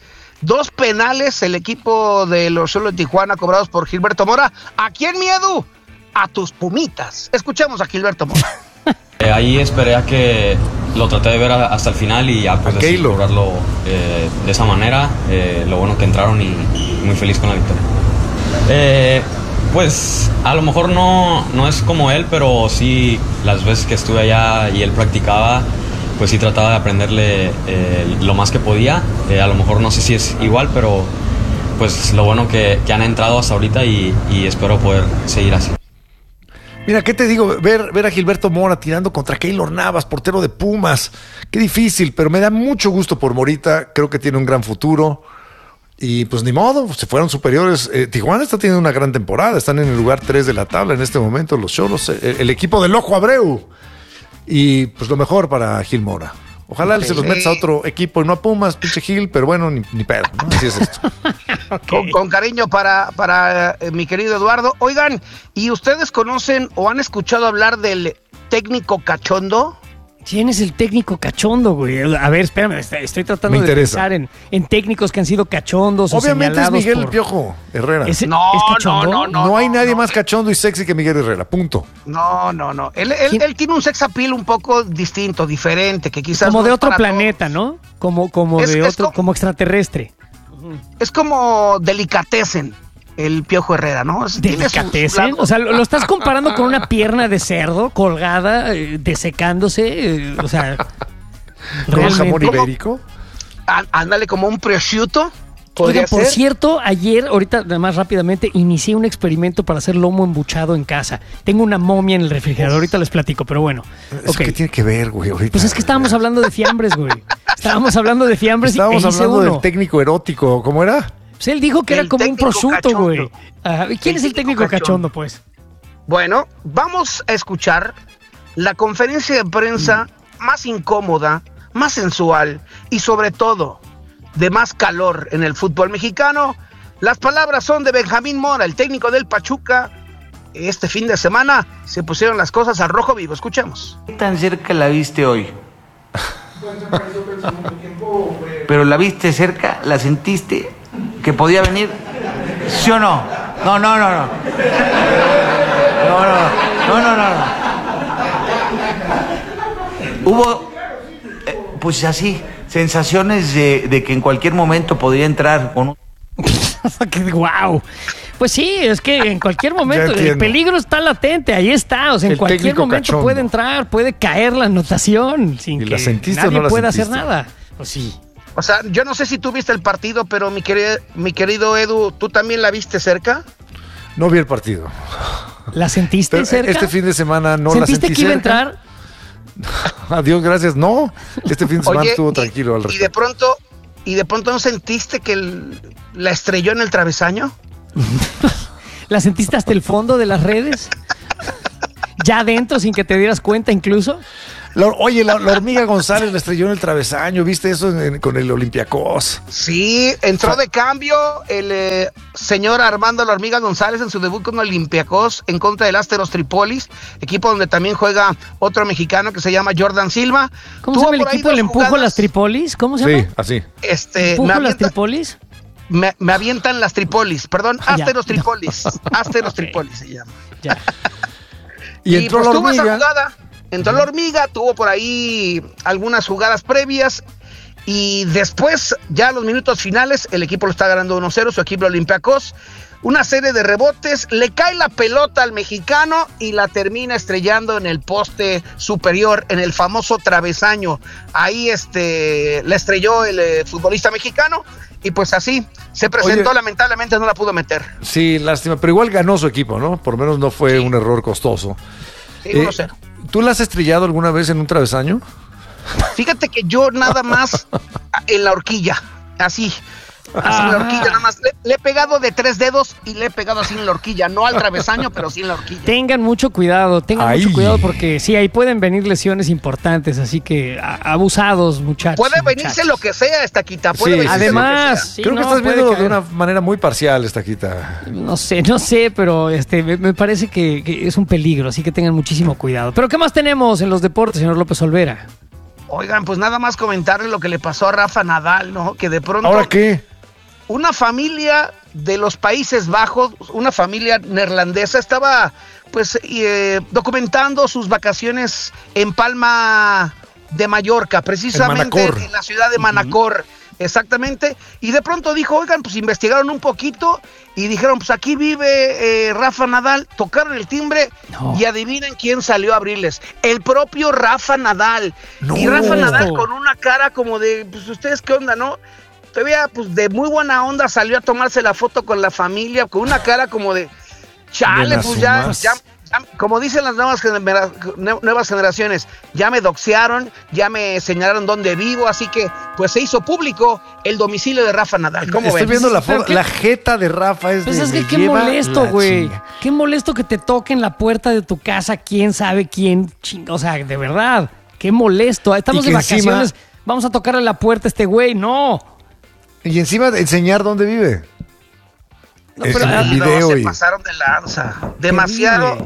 el equipo de los Xolos de Tijuana cobrados por Gilberto Mora. ¿A quién miedo? A tus Pumitas. Escuchemos a Gilberto Mora. Ahí esperé a que lo traté de ver hasta el final y ya pues decidí lograrlo de esa manera. Lo bueno que entraron y muy feliz con la victoria. Pues a lo mejor no es como él, pero sí las veces que estuve allá y él practicaba, pues sí trataba de aprenderle lo más que podía. A lo mejor no sé si es igual, pero pues lo bueno que han entrado hasta ahorita y espero poder seguir así. Mira, ¿qué te digo? Ver a Gilberto Mora tirando contra Keylor Navas, portero de Pumas. Qué difícil, pero me da mucho gusto por Morita. Creo que tiene un gran futuro. Y pues ni modo, se fueron superiores. Tijuana está teniendo una gran temporada. Están en el lugar 3 de la tabla en este momento los Xolos. El equipo del Ojo Abreu. Y pues lo mejor para Gil Mora. Ojalá se los metas a otro equipo y no a Pumas, pinche Gil, pero bueno, ni pedo, ¿no? Así es esto. Con cariño para mi querido Eduardo. Oigan, ¿y ustedes conocen o han escuchado hablar del técnico cachondo? ¿Quién es el técnico cachondo, güey? A ver, espérame, estoy tratando de pensar en técnicos que han sido cachondos. Obviamente o es Miguel Piojo Herrera. ¿Es cachondo? No hay nadie más cachondo y sexy que Miguel Herrera, punto. No. Él tiene un sex appeal un poco distinto, diferente, que quizás como de otro planeta, ¿no? Como extraterrestre. Es como delicatessen el Piojo Herrera, ¿no? ¿Delicatessen? O sea, ¿lo estás comparando con una pierna de cerdo colgada, desecándose? O sea, ¿con el jamón ibérico? Ándale, como un prosciutto. Oiga, por cierto, ayer, ahorita más rápidamente, inicié un experimento para hacer lomo embuchado en casa. Tengo una momia en el refrigerador, ahorita les platico, pero bueno. ¿Eso qué tiene que ver, güey, ahorita? Pues es que estábamos hablando de fiambres, güey. Estábamos hablando del técnico erótico, ¿cómo era? Pues él dijo que era como un prosciutto, güey. ¿Quién es el técnico cachondo, pues? Bueno, vamos a escuchar la conferencia de prensa más incómoda, más sensual y sobre todo de más calor en el fútbol mexicano. Las palabras son de Benjamín Mora, el técnico del Pachuca. Este fin de semana se pusieron las cosas al rojo vivo. Escuchemos. ¿Qué tan cerca la viste hoy? ¿Pero la viste cerca? ¿La sentiste? ¿Que podía venir? ¿Sí o no? No. Hubo, pues así, sensaciones de que en cualquier momento podría entrar con un... ¡Guau! Pues sí, es que en cualquier momento el peligro está latente, ahí está. O sea, en cualquier momento cachondo puede entrar, puede caer la anotación sin que nadie pueda hacer nada. Pues sí. O sea, yo no sé si tú viste el partido, pero mi querido Edu, ¿tú también la viste cerca? No vi el partido. ¿La sentiste cerca? Este fin de semana no la sentí ¿Sentiste que iba a entrar? Adiós, gracias. No, este fin de semana estuvo tranquilo al respecto. ¿Y de pronto no sentiste que la estrelló en el travesaño? ¿La sentiste hasta el fondo de las redes? ¿Ya adentro sin que te dieras cuenta incluso? La hormiga González la estrelló en el travesaño. ¿Viste eso con el Olympiacos? Sí, entró de cambio el señor Armando la hormiga González en su debut con Olympiacos en contra del Asteros Tripolis, equipo donde también juega otro mexicano que se llama Jordan Silva. ¿Cómo se llama el equipo? ¿Le empujo las Tripolis? ¿Cómo se llama? Sí, así. ¿Empujo las Tripolis? Me avientan las Tripolis, perdón, Asteros Tripolis. Asteros Tripolis se llama. Ya. Y entró pues la hormiga. Tuvo esa jugada. Entró la hormiga, tuvo por ahí algunas jugadas previas y después, ya a los minutos finales, el equipo lo está ganando 1-0, su equipo Olympiacos. Una serie de rebotes, le cae la pelota al mexicano y la termina estrellando en el poste superior, en el famoso travesaño. Ahí la estrelló el futbolista mexicano y pues así se presentó. Lamentablemente no la pudo meter. Sí, lástima, pero igual ganó su equipo, ¿no? Por lo menos no fue un error costoso. Sí, 1-0. ¿Tú la has estrellado alguna vez en un travesaño? Fíjate que yo nada más en la horquilla, así en la horquilla, nada más. Le he pegado de 3 dedos y le he pegado así en la horquilla, no al travesaño, pero sí en la horquilla. Tengan mucho cuidado porque sí, ahí pueden venir lesiones importantes, así que abusados, muchachos. Puede venirse lo que sea, Estaquita. Además, creo que estás viendo de una manera muy parcial, Estaquita. No sé, pero me parece que es un peligro, así que tengan muchísimo cuidado. Pero ¿qué más tenemos en los deportes, señor López Olvera? Oigan, pues nada más comentarle lo que le pasó a Rafa Nadal, ¿no? Que de pronto... ¿Ahora qué? Una familia de los Países Bajos, una familia neerlandesa, estaba pues documentando sus vacaciones en Palma de Mallorca, precisamente en la ciudad de Manacor. Exactamente, y de pronto dijo, oigan, pues investigaron un poquito y dijeron, pues aquí vive Rafa Nadal, tocaron el timbre y adivinen quién salió a abrirles, el propio Rafa Nadal. Y Rafa Nadal con una cara como de, pues ustedes qué onda, ¿no? Todavía, pues de muy buena onda salió a tomarse la foto con la familia, con una cara como de, chale, pues ya, como dicen las nuevas generaciones, ya me doxearon, ya me señalaron dónde vivo, así que pues se hizo público el domicilio de Rafa Nadal. ¿Cómo Estoy ves? viendo la foto, la jeta de Rafa es pues es que qué molesto, güey. Qué molesto que te toquen la puerta de tu casa, quién sabe quién, o sea, de verdad, qué molesto. Estamos de vacaciones, vamos a tocarle la puerta a este güey, no. Y encima de enseñar dónde vive. No, pero el video se pasaron de lanza. Demasiado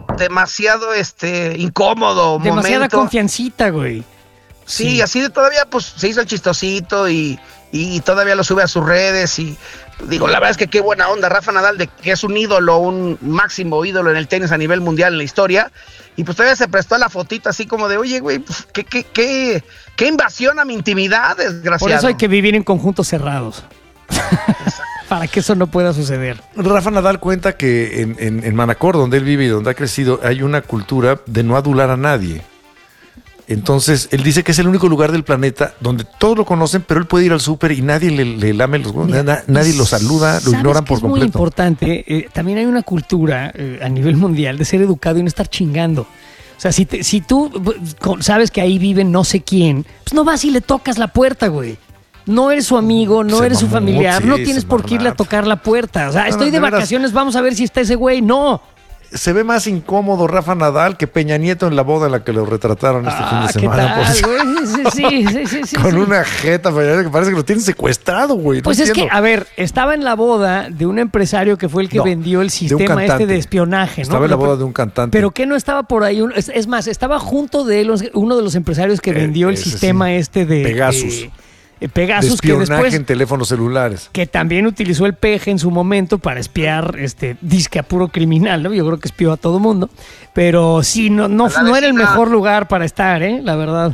incómodo. Demasiada confiancita, güey. Sí, así de todavía pues se hizo el chistosito y todavía lo sube a sus redes y digo, la verdad es que qué buena onda Rafa Nadal, de que es un ídolo, un máximo ídolo en el tenis a nivel mundial en la historia, y pues todavía se prestó a la fotita así como de, oye, güey, pues, qué invasión a mi intimidad, desgraciado. Por eso hay que vivir en conjuntos cerrados. Para que eso no pueda suceder. Rafa Nadal cuenta que en Manacor, donde él vive y donde ha crecido, hay una cultura de no adular a nadie. Entonces, él dice que es el único lugar del planeta donde todos lo conocen, pero él puede ir al súper y nadie le lame los huevos, nadie lo saluda, lo ignoran por completo. Es muy importante, también hay una cultura a nivel mundial de ser educado y no estar chingando. O sea, si tú sabes que ahí vive no sé quién, pues no vas y le tocas la puerta, güey. No eres su amigo, no eres su familiar, no tienes por qué irle a tocar la puerta. O sea, estoy de vacaciones, vamos a ver si está ese güey. No. Se ve más incómodo Rafa Nadal que Peña Nieto en la boda en la que lo retrataron este fin de semana. Sí, con una jeta que parece que lo tienen secuestrado, güey. Pues es que, a ver, estaba en la boda de un empresario que fue el que vendió el sistema de espionaje, ¿no? Estaba en la boda de un cantante. Pero que no estaba por ahí. Es más, estaba junto de él uno de los empresarios que vendió el sistema de Pegasus. Pegasus, de espionaje que después, en teléfonos celulares. Que también utilizó el peje en su momento para espiar disque a puro criminal, ¿no? Yo creo que espió a todo mundo. Pero sí, no era el mejor lugar para estar, la verdad.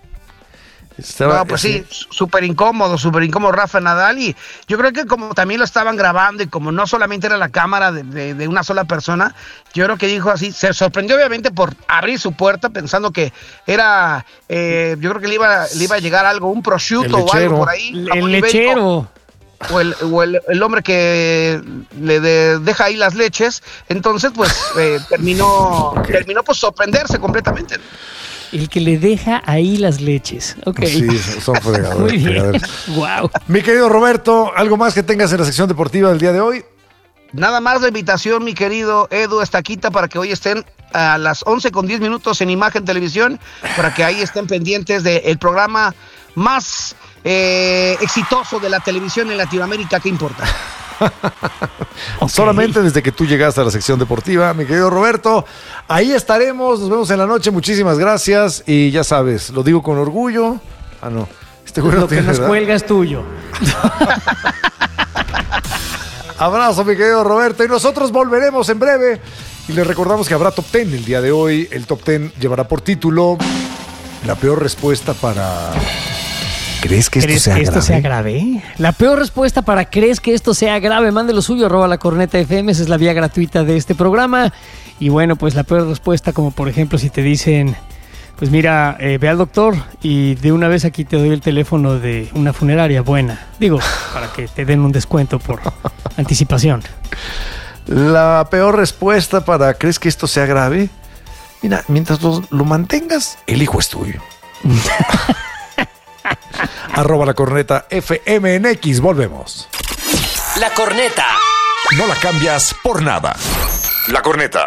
Sí, súper incómodo Rafa Nadal, y yo creo que como también lo estaban grabando y como no solamente era la cámara de una sola persona, yo creo que dijo así, se sorprendió obviamente por abrir su puerta pensando que era, yo creo que le iba a llegar algo, un prosciutto o algo por ahí. El lechero. o el hombre que le deja ahí las leches, entonces pues terminó pues sorprenderse completamente. El que le deja ahí las leches. Ok. Sí, son fregadores. Muy bien. Wow. Mi querido Roberto, ¿algo más que tengas en la sección deportiva del día de hoy? Nada más la invitación, mi querido Edu Estaquita, para que hoy estén a las 11:10 en Imagen Televisión, para que ahí estén pendientes del programa más exitoso de la televisión en Latinoamérica. ¿Qué importa? Okay. Solamente desde que tú llegaste a la sección deportiva, mi querido Roberto. Ahí estaremos, nos vemos en la noche. Muchísimas gracias. Y ya sabes, lo digo con orgullo. Ah, no. Lo que nos cuelga es tuyo. Abrazo, mi querido Roberto. Y nosotros volveremos en breve. Y les recordamos que habrá Top 10 el día de hoy. El Top 10 llevará por título la peor respuesta para... ¿Crees que esto sea grave? La peor respuesta para ¿crees que esto sea grave? Mande lo suyo, @lacorneta_fm, esa es la vía gratuita de este programa. Y bueno, pues la peor respuesta, como por ejemplo si te dicen, pues mira, ve al doctor y de una vez aquí te doy el teléfono de una funeraria buena. Digo, para que te den un descuento por anticipación. La peor respuesta para ¿crees que esto sea grave? Mira, mientras lo mantengas, el hijo es tuyo. @lacorneta_FM en X, volvemos. La Corneta. No la cambias por nada. La Corneta.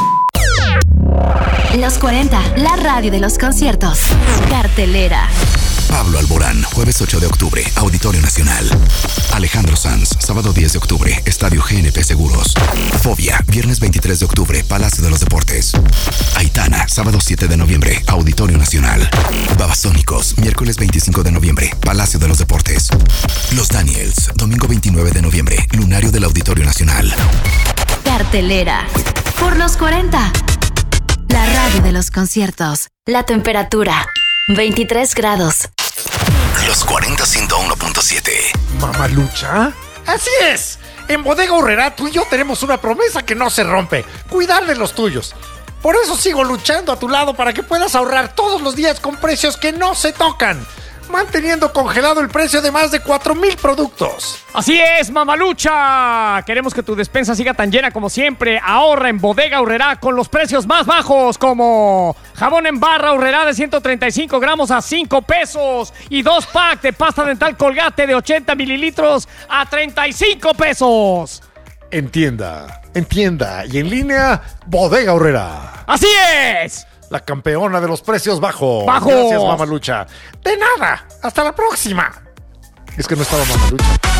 Los 40, la radio de los conciertos. Cartelera. Pablo Alborán, jueves 8 de octubre, Auditorio Nacional. Alejandro Sanz, sábado 10 de octubre, Estadio GNP Seguros. Fobia, viernes 23 de octubre, Palacio de los Deportes. Aitana, sábado 7 de noviembre, Auditorio Nacional. Babasónicos, miércoles 25 de noviembre, Palacio de los Deportes. Los Daniels, domingo 29 de noviembre, Lunario del Auditorio Nacional. Cartelera. Por los 40. La radio de los conciertos. La temperatura, 23 grados. Los 40 101.7. ¿Mamalucha? Así es. En Bodega Aurrerá tú y yo tenemos una promesa que no se rompe. Cuidar de los tuyos. Por eso sigo luchando a tu lado para que puedas ahorrar todos los días con precios que no se tocan, manteniendo congelado el precio de más de 4,000 productos. Así es, Mamalucha. Queremos que tu despensa siga tan llena como siempre. Ahorra en Bodega Aurrerá con los precios más bajos, como jabón en barra Aurrerá de 135 gramos a 5 pesos y 2 packs de pasta dental Colgate de 80 mililitros a 35 pesos. Entienda y en línea, Bodega Aurrerá. ¡Así es! La campeona de los precios bajos. ¡Bajos! Gracias, Mamalucha. De nada. Hasta la próxima. Es que no estaba Mamalucha.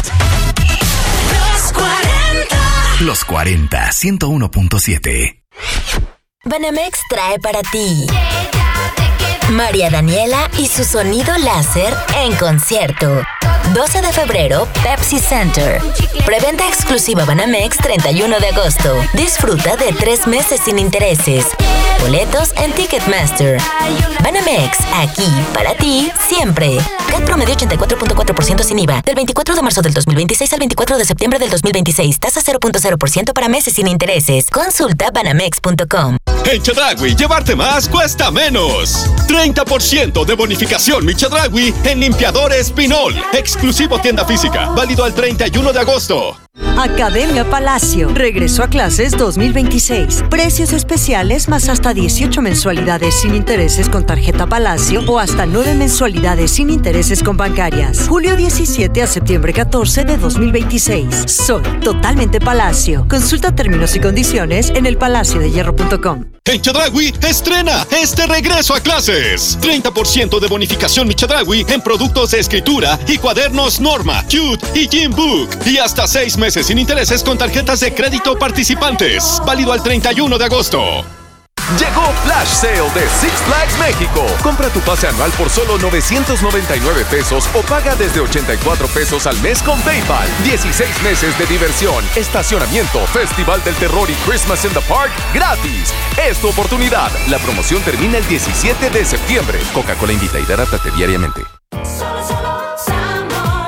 Los 40 101.7. Banamex trae para ti María Daniela y su sonido láser en concierto. 12 de febrero, Pepsi Center. Preventa exclusiva Banamex 31 de agosto. Disfruta de 3 meses sin intereses. Boletos en Ticketmaster. Banamex, aquí para ti siempre. CAT promedio 84.4% sin IVA. Del 24 de marzo del 2026 al 24 de septiembre del 2026. Tasa 0.0% para meses sin intereses. Consulta banamex.com. En Chedraui, llevarte más cuesta menos. 30% de bonificación Mi Chedraui en limpiadores Pinol. Exclusivo tienda física. Válido al 31 de agosto. Academia Palacio. Regreso a clases 2026. Precios especiales más hasta 18 mensualidades sin intereses con tarjeta Palacio o hasta 9 mensualidades sin intereses con bancarias. Julio 17 a septiembre 14 de 2026. Soy totalmente Palacio. Consulta términos y condiciones en elpalaciodehierro.com. En Chedraui, estrena este regreso a clases. 30% de bonificación Mi Chedraui en productos de escritura y cuadernos Norma, Cute y Gym Book. Y hasta 6 meses sin intereses con tarjetas de crédito participantes. Válido al 31 de agosto. Llegó Flash Sale de Six Flags México. Compra tu pase anual por solo 999 pesos o paga desde 84 pesos al mes con PayPal. 16 meses de diversión, estacionamiento, Festival del Terror y Christmas in the Park gratis. Es tu oportunidad. La promoción termina el 17 de septiembre. Coca-Cola invita, hidrátate diariamente.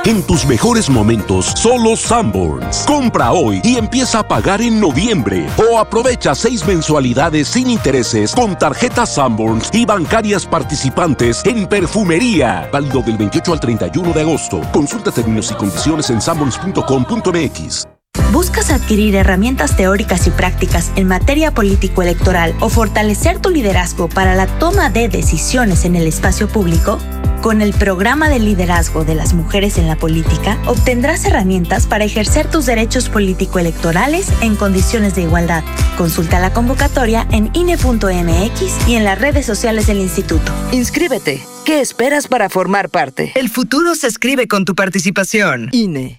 En tus mejores momentos, solo Sanborns. Compra hoy y empieza a pagar en noviembre. O aprovecha 6 mensualidades sin intereses con tarjetas Sanborns y bancarias participantes en perfumería. Válido del 28 al 31 de agosto. Consulta términos y condiciones en sanborns.com.mx. ¿Buscas adquirir herramientas teóricas y prácticas en materia político-electoral o fortalecer tu liderazgo para la toma de decisiones en el espacio público? Con el programa de liderazgo de las mujeres en la política, obtendrás herramientas para ejercer tus derechos político-electorales en condiciones de igualdad. Consulta la convocatoria en INE.mx y en las redes sociales del instituto. Inscríbete. ¿Qué esperas para formar parte? El futuro se escribe con tu participación. INE.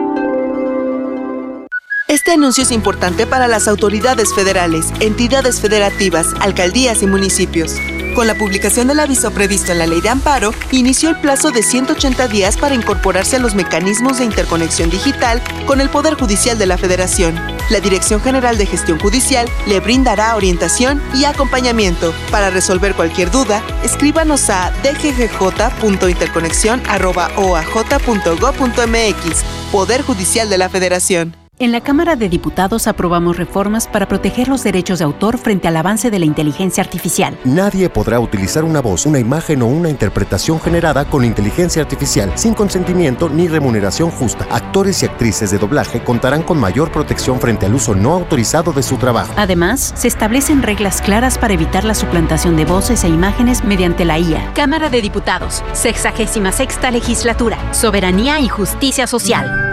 Este anuncio es importante para las autoridades federales, entidades federativas, alcaldías y municipios. Con la publicación del aviso previsto en la Ley de Amparo, inició el plazo de 180 días para incorporarse a los mecanismos de interconexión digital con el Poder Judicial de la Federación. La Dirección General de Gestión Judicial le brindará orientación y acompañamiento. Para resolver cualquier duda, escríbanos a dggj.interconexión@oaj.gov.mx. Poder Judicial de la Federación. En la Cámara de Diputados aprobamos reformas para proteger los derechos de autor frente al avance de la inteligencia artificial. Nadie podrá utilizar una voz, una imagen o una interpretación generada con inteligencia artificial sin consentimiento ni remuneración justa. Actores y actrices de doblaje contarán con mayor protección frente al uso no autorizado de su trabajo. Además, se establecen reglas claras para evitar la suplantación de voces e imágenes mediante la IA. Cámara de Diputados, 66ª Legislatura, Soberanía y Justicia Social.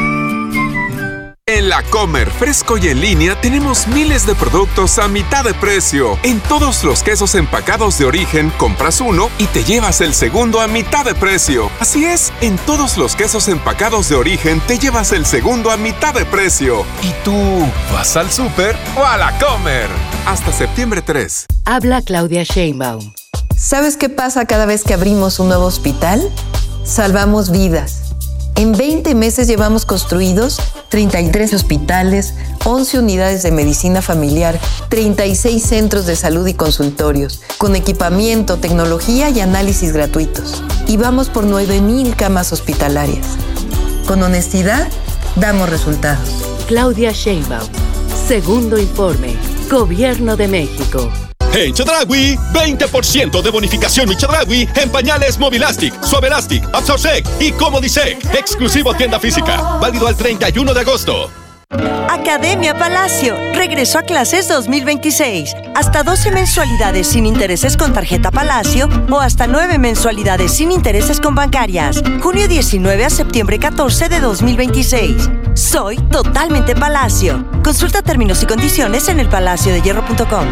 En La Comer, fresco y en línea, tenemos miles de productos a mitad de precio. En todos los quesos empacados de origen, compras uno y te llevas el segundo a mitad de precio. Así es, en todos los quesos empacados de origen, te llevas el segundo a mitad de precio. ¿Y tú, vas al súper o a La Comer? Hasta septiembre 3. Habla Claudia Sheinbaum. ¿Sabes qué pasa cada vez que abrimos un nuevo hospital? Salvamos vidas. En 20 meses llevamos construidos 33 hospitales, 11 unidades de medicina familiar, 36 centros de salud y consultorios, con equipamiento, tecnología y análisis gratuitos. Y vamos por 9,000 camas hospitalarias. Con honestidad, damos resultados. Claudia Sheinbaum. Segundo informe. Gobierno de México. En Chedraui, 20% de bonificación en Chedraui en pañales Movilastic, Suavelastic, Absorsec y Comodisec. Exclusivo tienda física. Válido al 31 de agosto. Academia Palacio. Regreso a clases 2026. Hasta 12 mensualidades sin intereses con tarjeta Palacio o hasta 9 mensualidades sin intereses con bancarias. Junio 19 a septiembre 14 de 2026. Soy totalmente Palacio. Consulta términos y condiciones en elpalaciodehierro.com.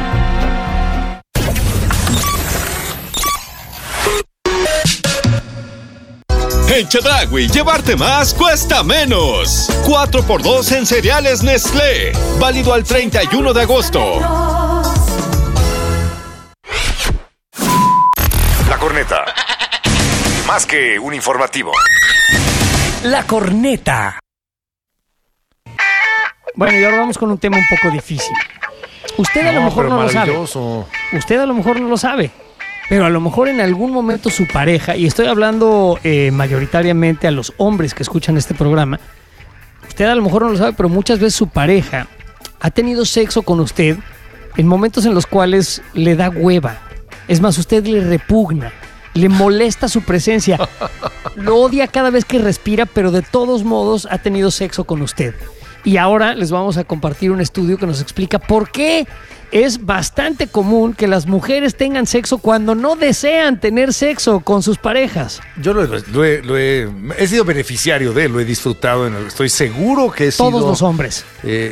En Chedraui, llevarte más cuesta menos. 4x2 en cereales Nestlé. Válido al 31 de agosto. La Corneta. Más que un informativo. La Corneta. Bueno, y ahora vamos con un tema un poco difícil. Usted a lo mejor no lo sabe. Usted a lo mejor no lo sabe. Pero a lo mejor en algún momento su pareja, y estoy hablando mayoritariamente a los hombres que escuchan este programa, usted a lo mejor no lo sabe, pero muchas veces su pareja ha tenido sexo con usted en momentos en los cuales le da hueva. Es más, usted le repugna, le molesta su presencia, lo odia cada vez que respira, pero de todos modos ha tenido sexo con usted. Y ahora les vamos a compartir un estudio que nos explica por qué es bastante común que las mujeres tengan sexo cuando no desean tener sexo con sus parejas. Yo he sido beneficiario de él, lo he disfrutado, estoy seguro que he sido... Todos los hombres.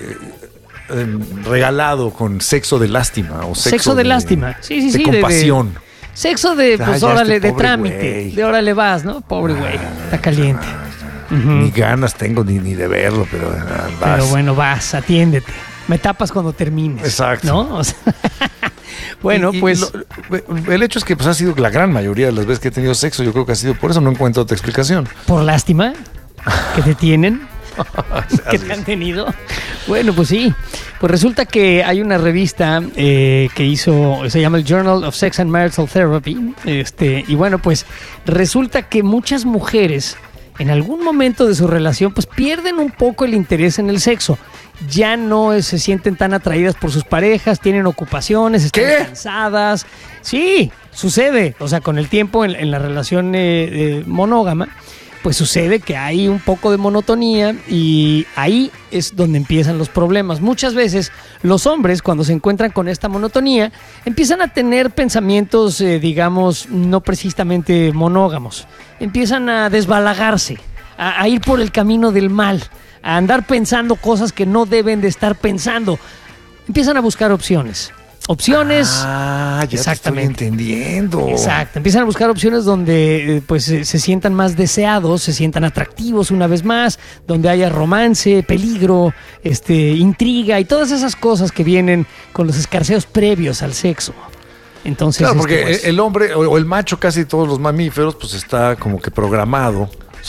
Regalado con sexo de lástima. O sexo de lástima, sí. De compasión. Sexo de, pues órale, de trámite. Güey. De órale vas, ¿no? Pobre güey, está caliente. Ni ganas tengo ni de verlo, pero vas. Pero bueno, vas, atiéndete. Me tapas cuando termines. Exacto. ¿No? O sea, bueno, pues... el hecho es que pues, ha sido la gran mayoría de las veces que he tenido sexo, yo creo que ha sido por eso, no encuentro otra explicación. ¿Por lástima? ¿Que te tienen? ¿Que te han tenido? Bueno, pues sí. Pues resulta que hay una revista que hizo, se llama el Journal of Sex and Marital Therapy. Y bueno, pues resulta que muchas mujeres en algún momento de su relación, pues pierden un poco el interés en el sexo. Ya no se sienten tan atraídas por sus parejas, tienen ocupaciones, están cansadas. Sí, sucede. O sea, con el tiempo en la relación monógama, pues sucede que hay un poco de monotonía y ahí es donde empiezan los problemas. Muchas veces los hombres, cuando se encuentran con esta monotonía, empiezan a tener pensamientos, digamos, no precisamente monógamos. Empiezan a desbalagarse, a ir por el camino del mal, a andar pensando cosas que no deben de estar pensando. Empiezan a buscar opciones. Ya exactamente. te estoy entendiendo. Exacto, empiezan a buscar opciones donde pues se sientan más deseados, se sientan atractivos una vez más, donde haya romance, peligro, intriga y todas esas cosas que vienen con los escarceos previos al sexo. Entonces, claro, porque el hombre o el macho, casi todos los mamíferos, pues está como que programado